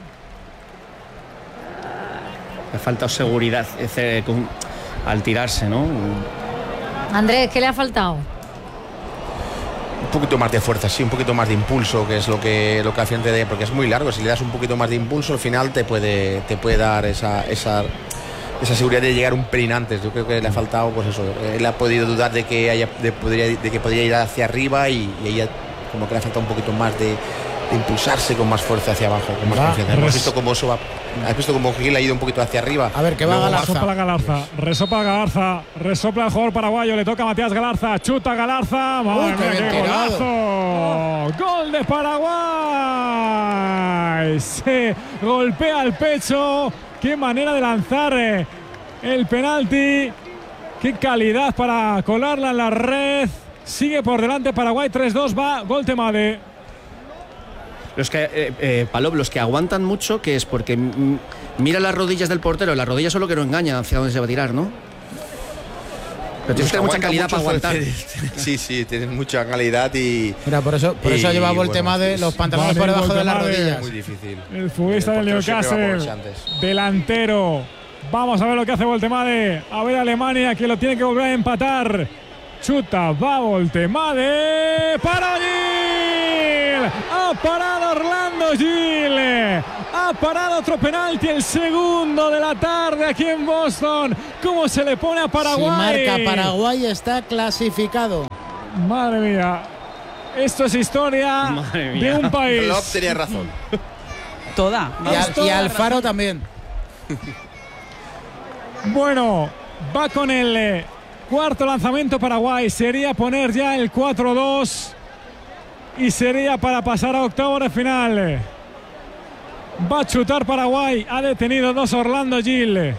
Le ha faltado seguridad ese, con- al tirarse, ¿no? Andrés, ¿qué le ha faltado? Un poquito más de fuerza, sí, un poquito más de impulso, que es lo que lo que al final te dé, porque es muy largo. Si le das un poquito más de impulso, al final te puede te puede dar esa esa esa seguridad de llegar un pelín antes. Yo creo que le ha faltado, pues eso. Él ha podido dudar de que haya de, podría, de que podría ir hacia arriba y, y ella como que le ha faltado un poquito más de, de impulsarse con más fuerza hacia abajo, con más Va, confianza. Hemos res- visto cómo eso va, has visto cómo Gil ha ido un poquito hacia arriba. A ver, que va Luego Galarza. Resopla Galarza, resopla Galarza, resopla el jugador paraguayo, le toca a Matías Galarza, chuta Galarza, madre Uy, qué mía, bien qué tirado. golazo, gol de Paraguay, se golpea el pecho, qué manera de lanzar eh, el penalti, qué calidad para colarla en la red, sigue por delante Paraguay, tres dos, va, gol Temade. Los que, eh, eh, Palop, los que aguantan mucho, que es porque mm, mira las rodillas del portero, las rodillas son lo que no engañan hacia dónde se va a tirar, ¿no? Pero tienes que tener mucha calidad para aguantar. Sí, sí, tienes mucha calidad y. Mira, por eso, por eso y, lleva Voltemade bueno, los pantalones vale, por debajo de las Voltemade. rodillas. Muy difícil. El futbolista del El portero siempre va por Newcastle, ese antes. delantero. Vamos a ver lo que hace Voltemade. A ver Alemania, que lo tiene que volver a empatar. Chuta, va Voltemade. ¡Para Gil! Ha parado Orlando Gil. Ha parado otro penalti, el segundo de la tarde aquí en Boston. ¿Cómo se le pone a Paraguay? Si marca Paraguay, está clasificado. Madre mía. Esto es historia de un país. Klopp tenía razón. Toda. Y, al, y Alfaro también. Bueno, va con el eh, cuarto lanzamiento Paraguay. Sería poner ya el cuatro dos y sería para pasar a octavos de final. Va a chutar Paraguay. Ha detenido dos Orlando Gil.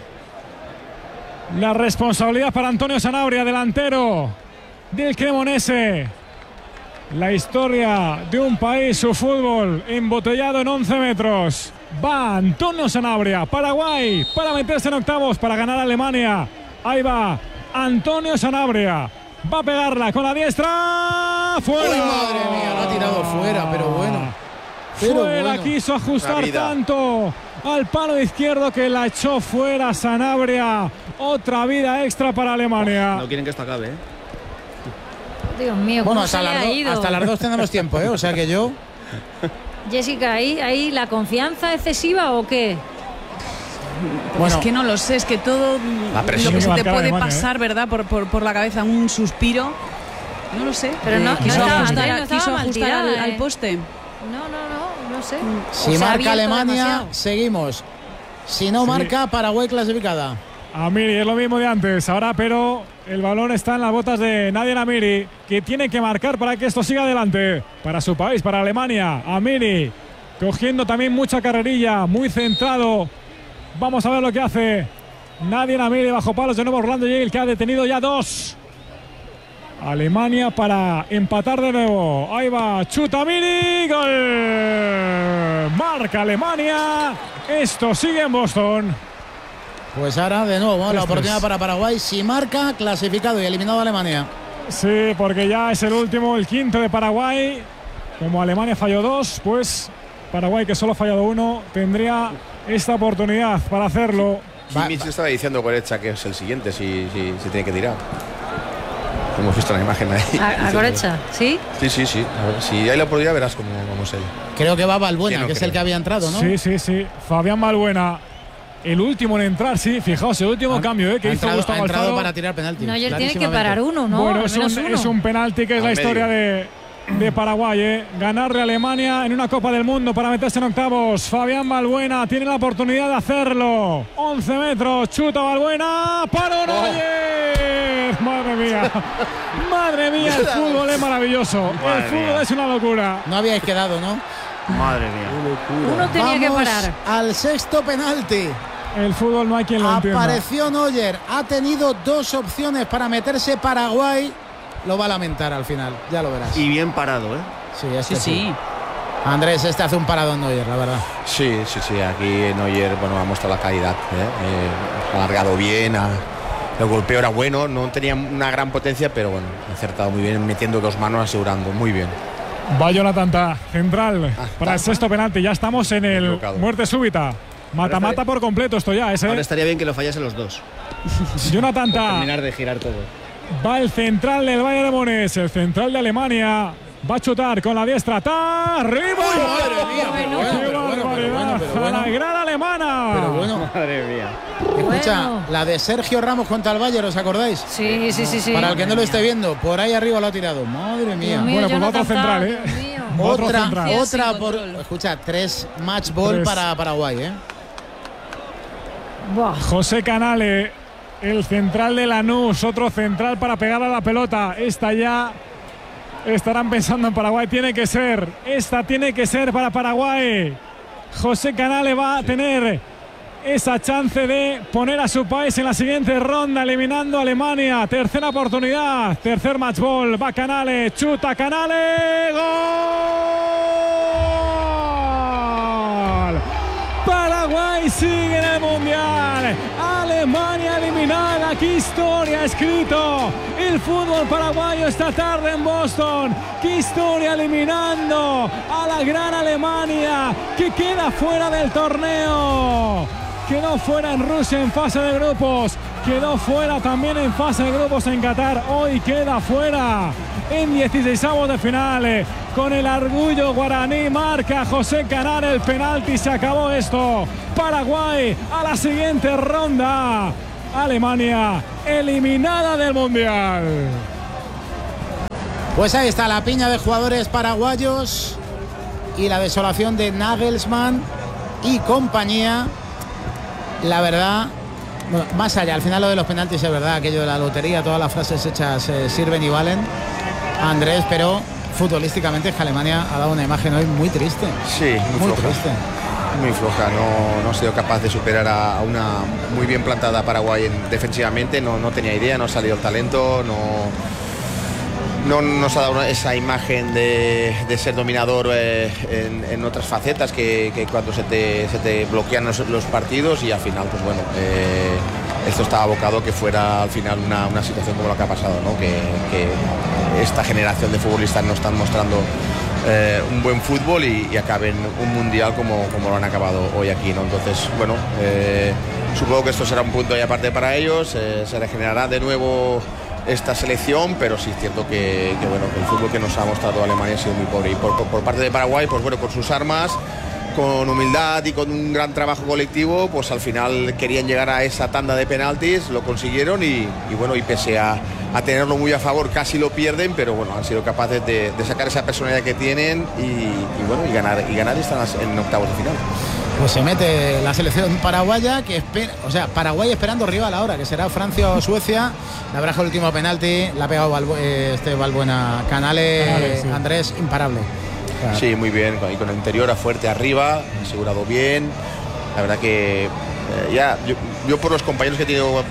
La responsabilidad para Antonio Sanabria, delantero del Cremonese. La historia de un país, su fútbol embotellado en once metros. Va Antonio Sanabria, Paraguay, para meterse en octavos, para ganar a Alemania. Ahí va Antonio Sanabria. Va a pegarla con la diestra. ¡Fuera! ¡Uy, madre mía! Lo ha tirado fuera, pero bueno. Pero fuera, bueno. quiso ajustar tanto al palo izquierdo que la echó fuera Sanabria. Otra vida extra para Alemania. No quieren que esto acabe, ¿eh? Dios mío, Bueno, ¿cómo hasta se le las, ha do, ido? hasta las dos tenemos tiempo, ¿eh? O sea que yo. Jessica, ¿ahí, ahí la confianza excesiva o qué? Bueno, es que no lo sé, es que todo La lo presión que que se te marcaba puede Alemania, pasar, ¿verdad? Por, por, por la cabeza, un suspiro. No lo sé. Pero no- Eh, quiso no estaba- ajustar, no estaba quiso mal ajustar tirada, al, al eh. poste. No, no, no, no sé. si O se ha marca abierto Alemania, demasiado. seguimos. Si no Sí. marca, Paraguay clasificada. Amiri, es lo mismo de antes. Ahora, pero el balón está en las botas de Nadia Amiri, que tiene que marcar para que esto siga adelante. Para su país, para Alemania. Amiri, cogiendo también mucha carrerilla, muy centrado. Vamos a ver lo que hace Nadia Amiri bajo palos. De nuevo Orlando Gil, que ha detenido ya dos. Alemania para empatar de nuevo. Ahí va, chuta Amiri, gol. Marca Alemania. Esto sigue en Boston. Pues ahora, de nuevo, la Esto oportunidad es. para Paraguay. Si marca, clasificado y eliminado a Alemania. Sí, porque ya es el último, el quinto de Paraguay. Como Alemania falló dos, pues Paraguay, que solo ha fallado uno, tendría esta oportunidad para hacerlo. Va- Kimmich le estaba diciendo Goretzka que es el siguiente si, si, si tiene que tirar. Hemos visto la imagen ahí. A, a Goretzka, ¿sí? Sí, sí, sí. A ver, si hay la oportunidad verás cómo, cómo es él. Creo que va Valbuena, Sí, no que es creo. el que había entrado, ¿no? Sí, sí, sí. Fabián Balbuena, el último en entrar, sí. Fijaos, el último Ha- cambio eh, que ha hizo entrado, Gustavo ha entrado Alfaro. para tirar penalti. Neuer tiene que clarísimamente. parar uno, ¿no? Bueno, Al es menos un, uno. es un penalti que es Al la medio. historia de, de Paraguay. Eh. Ganarle a Alemania en una Copa del Mundo para meterse en octavos. Fabián Balbuena tiene la oportunidad de hacerlo. once metros, chuta Balbuena. ¡Para Neuer! ¡Madre mía! ¡Madre mía! El fútbol es maravilloso. Madre el fútbol mía. es una locura. No habíais quedado, ¿no? Madre mía. Uno tenía que Vamos parar. al sexto penalti. El fútbol no hay quien lo entienda. Apareció Neuer. Ha tenido dos opciones para meterse Paraguay. Lo va a lamentar al final. Ya lo verás. Y bien parado, ¿eh? Sí, este Sí, sí. Andrés, este hace un paradón Neuer, la verdad. Sí, sí, sí. Aquí Neuer, bueno, ha mostrado la calidad. ¿eh? Eh, ha alargado bien. Ha, el golpeo era bueno. No tenía una gran potencia, pero bueno, ha acertado muy bien, metiendo dos manos, asegurando. Muy bien. Va Jonathan Tah, central, Ah, para el Tah. sexto penalti. Ya estamos en el Equivocado. muerte súbita. Mata-mata por completo esto ya, ese. Ahora estaría bien que lo fallasen los dos. Jonathan Tah. Terminar de girar todo. Va el central del Bayern de Múnich, el central de Alemania. Va a chutar con la diestra. ¡Tá! ¡Arriba! madre mía! Bueno, Pero ¡Qué bueno, pero bueno, pero barbaridad! bueno, pero A la bueno. grada alemana. Pero bueno, Madre mía. escucha, Bueno. la de Sergio Ramos contra el Bayern, ¿os acordáis? Sí, sí, sí, sí. Para el que no lo esté viendo, por ahí arriba lo ha tirado. Madre mía. Dios mío, Bueno, pues va otro Jonathan central, Tah, ¿eh? Dios mío. Otro Otra, central. otra Sin por. control. Escucha, tres match ball Tres. para Paraguay, ¿eh? Buah. José Canale, el central de Lanús, otro central para pegar a la pelota. Esta ya estarán pensando en Paraguay. Tiene que ser, esta tiene que ser para Paraguay. José Canale va a tener esa chance de poner a su país en la siguiente ronda, eliminando a Alemania. Tercera oportunidad, tercer match ball. Va Canale, chuta Canale, gol. Paraguay sigue en el Mundial. Alemania eliminada ¡Qué historia ha escrito el fútbol paraguayo esta tarde en Boston! ¡Qué historia eliminando a la gran Alemania, que queda fuera del torneo! Quedó fuera en Rusia en fase de grupos, quedó fuera también en fase de grupos en Qatar, hoy queda fuera en dieciseisavos de final. Con el orgullo guaraní marca José Canal el penalti, se acabó esto. Paraguay a la siguiente ronda. Alemania eliminada del Mundial. Pues ahí está la piña de jugadores paraguayos y la desolación de Nagelsmann y compañía. La verdad, bueno, más allá, al final lo de los penaltis es verdad, aquello de la lotería, todas las frases hechas eh, sirven y valen, Andrés, pero futbolísticamente es que Alemania ha dado una imagen hoy muy triste. Sí, muy, muy floja. triste. Muy floja, no, no ha sido capaz de superar a, a una muy bien plantada Paraguay en, defensivamente, no, no tenía idea, no ha salido el talento, no... No nos ha dado esa imagen de, de ser dominador eh, en, en otras facetas que, que cuando se te, se te bloquean los, los partidos, y al final, pues bueno, eh, esto estaba abocado que fuera al final una, una situación como la que ha pasado, ¿no? que, que esta generación de futbolistas no están mostrando eh, un buen fútbol y, y acaben un mundial como, como lo han acabado hoy aquí, ¿no? Entonces, bueno, eh, supongo que esto será un punto y aparte para ellos, eh, se regenerará de nuevo esta selección, pero sí es cierto que, que bueno, que el fútbol que nos ha mostrado Alemania ha sido muy pobre, y por, por, por parte de Paraguay, pues bueno, con sus armas, con humildad y con un gran trabajo colectivo, pues al final querían llegar a esa tanda de penaltis, lo consiguieron y, y bueno, y pese a, a tenerlo muy a favor, casi lo pierden, pero bueno, han sido capaces de, de sacar esa personalidad que tienen y, y bueno, y ganar, y ganar y están en octavos de final. Pues se mete la selección paraguaya, que espera, o sea, Paraguay esperando rival ahora, que será Francia o Suecia. La verdad que el último penalti la ha pegado Balbu eh, este Balbuena Canales, Canales sí. Andrés, imparable. Claro. Sí, muy bien, y con el interior a fuerte arriba, asegurado bien. La verdad que eh, ya, yo, yo por los compañeros que he tenido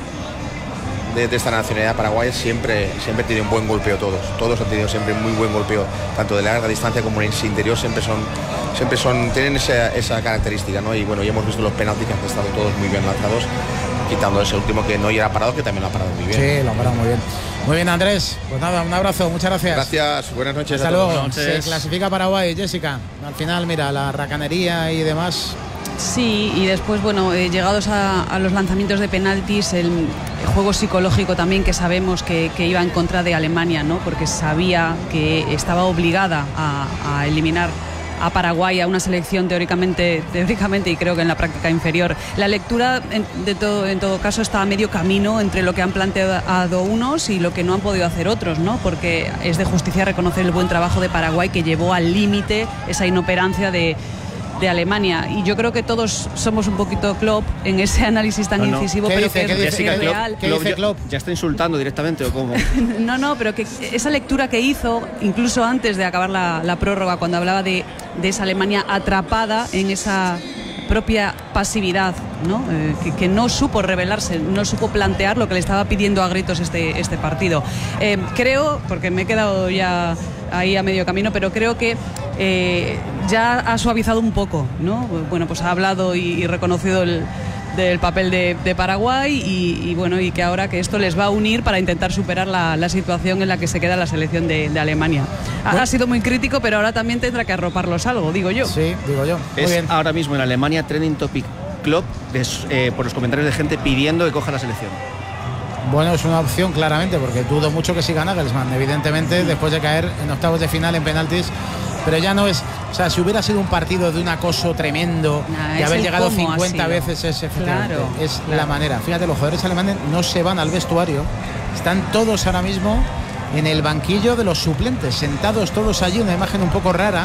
de, de esta nacionalidad paraguaya, siempre, siempre tienen un buen golpeo todos. Todos han tenido siempre muy buen golpeo, tanto de larga distancia como en ese interior, siempre son, siempre son, tienen esa, esa característica, ¿no? Y bueno, ya hemos visto los penaltis que han estado todos muy bien lanzados, quitando ese último que no era parado, que también lo ha parado muy bien. Sí, lo ha parado muy bien. Muy bien, Andrés. Pues nada, un abrazo, muchas gracias. Gracias, buenas noches. Hasta a todos. luego. Se clasifica Paraguay, Jessica. Al final, mira, la racanería y demás. Sí, y después, bueno, eh, llegados a, a los lanzamientos de penaltis, el, el juego psicológico también, que sabemos que, que iba en contra de Alemania, ¿no? Porque sabía que estaba obligada a, a eliminar a Paraguay, a una selección teóricamente, teóricamente y creo que en la práctica inferior. La lectura, en, de todo, en todo caso, está a medio camino entre lo que han planteado unos y lo que no han podido hacer otros, ¿no? Porque es de justicia reconocer el buen trabajo de Paraguay, que llevó al límite esa inoperancia de de Alemania, y yo creo que todos somos un poquito Klopp en ese análisis tan no, no. incisivo, pero dice, que es, dice, es real. ¿Qué dice Klopp? ¿Ya está insultando directamente o cómo? No, no, pero que esa lectura que hizo, incluso antes de acabar la, la prórroga, cuando hablaba de, de esa Alemania atrapada en esa propia pasividad, ¿no? Eh, que, que no supo revelarse, no supo plantear lo que le estaba pidiendo a gritos este, este partido. Eh, creo, porque me he quedado ya ahí a medio camino, pero creo que eh, ya ha suavizado un poco, ¿no? Bueno, pues ha hablado y, y reconocido el del papel de, de Paraguay y, y bueno, y que ahora que esto les va a unir para intentar superar la, la situación en la que se queda la selección de, de Alemania. Ha, bueno. ha sido muy crítico, pero ahora también tendrá que arroparlos algo, digo yo. Sí, digo yo. Muy es bien. Ahora mismo en Alemania trending topic Klopp eh, por los comentarios de gente pidiendo que coja la selección. Bueno, es una opción claramente, porque dudo mucho que siga Nagelsmann, evidentemente, después de caer en octavos de final en penaltis. Pero ya no es, o sea, si hubiera sido un partido de un acoso tremendo, nah, de haber llegado cincuenta veces, es, efectivamente, claro, es claro. la manera. Fíjate, los jugadores alemanes no se van al vestuario, están todos ahora mismo en el banquillo de los suplentes, sentados todos allí, una imagen un poco rara,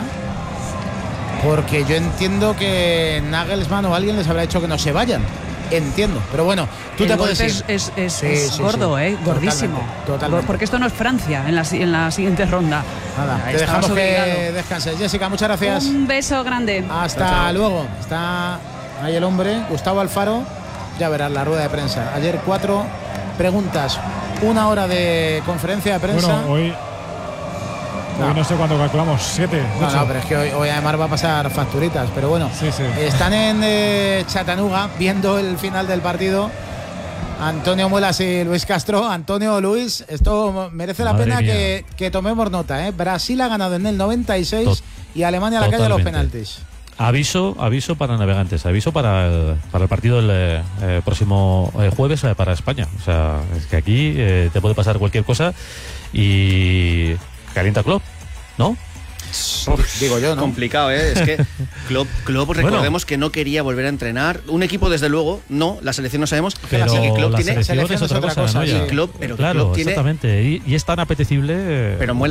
porque yo entiendo que Nagelsmann o alguien les habrá dicho que no se vayan. Entiendo, pero bueno, tú el te puedes ir. Es, es, es, sí, es sí, gordo, sí. ¿eh? Gordísimo. Totalmente, totalmente. Porque esto no es Francia en la, en la siguiente ronda. Nada, te dejamos que descanses. Jessica, muchas gracias. Un beso grande. Hasta chao, chao. luego. Está ahí el hombre, Gustavo Alfaro. Ya verás la rueda de prensa. Ayer cuatro preguntas, una hora de conferencia de prensa. Bueno, hoy. No. Hoy no sé cuánto calculamos, siete. No, no, pero es que hoy, hoy además va a pasar facturitas, pero bueno. Sí, sí. Están en eh, Chattanooga viendo el final del partido Antonio Muelas y Luis Castro. Antonio, Luis, esto merece la Madre pena mía. que, que tomemos nota, ¿eh? Brasil ha ganado en el noventa y seis Tot- y Alemania a la calle de los totalmente. penaltis. Aviso, aviso para navegantes, aviso para el, para el partido del eh, eh, próximo eh, jueves eh, para España. O sea, es que aquí eh, te puede pasar cualquier cosa y calienta Klopp, ¿no? Uf, digo yo, ¿no? Complicado, ¿eh? Es que Klopp, Klopp Bueno. recordemos que no quería volver a entrenar. Un equipo, desde luego, no. La selección no sabemos. Pero Así que Klopp la tiene. selección es otra cosa, ¿no? Y Ya. Klopp, pero Claro, Klopp tiene. exactamente. Y, y es tan apetecible. eh, Pero Muelas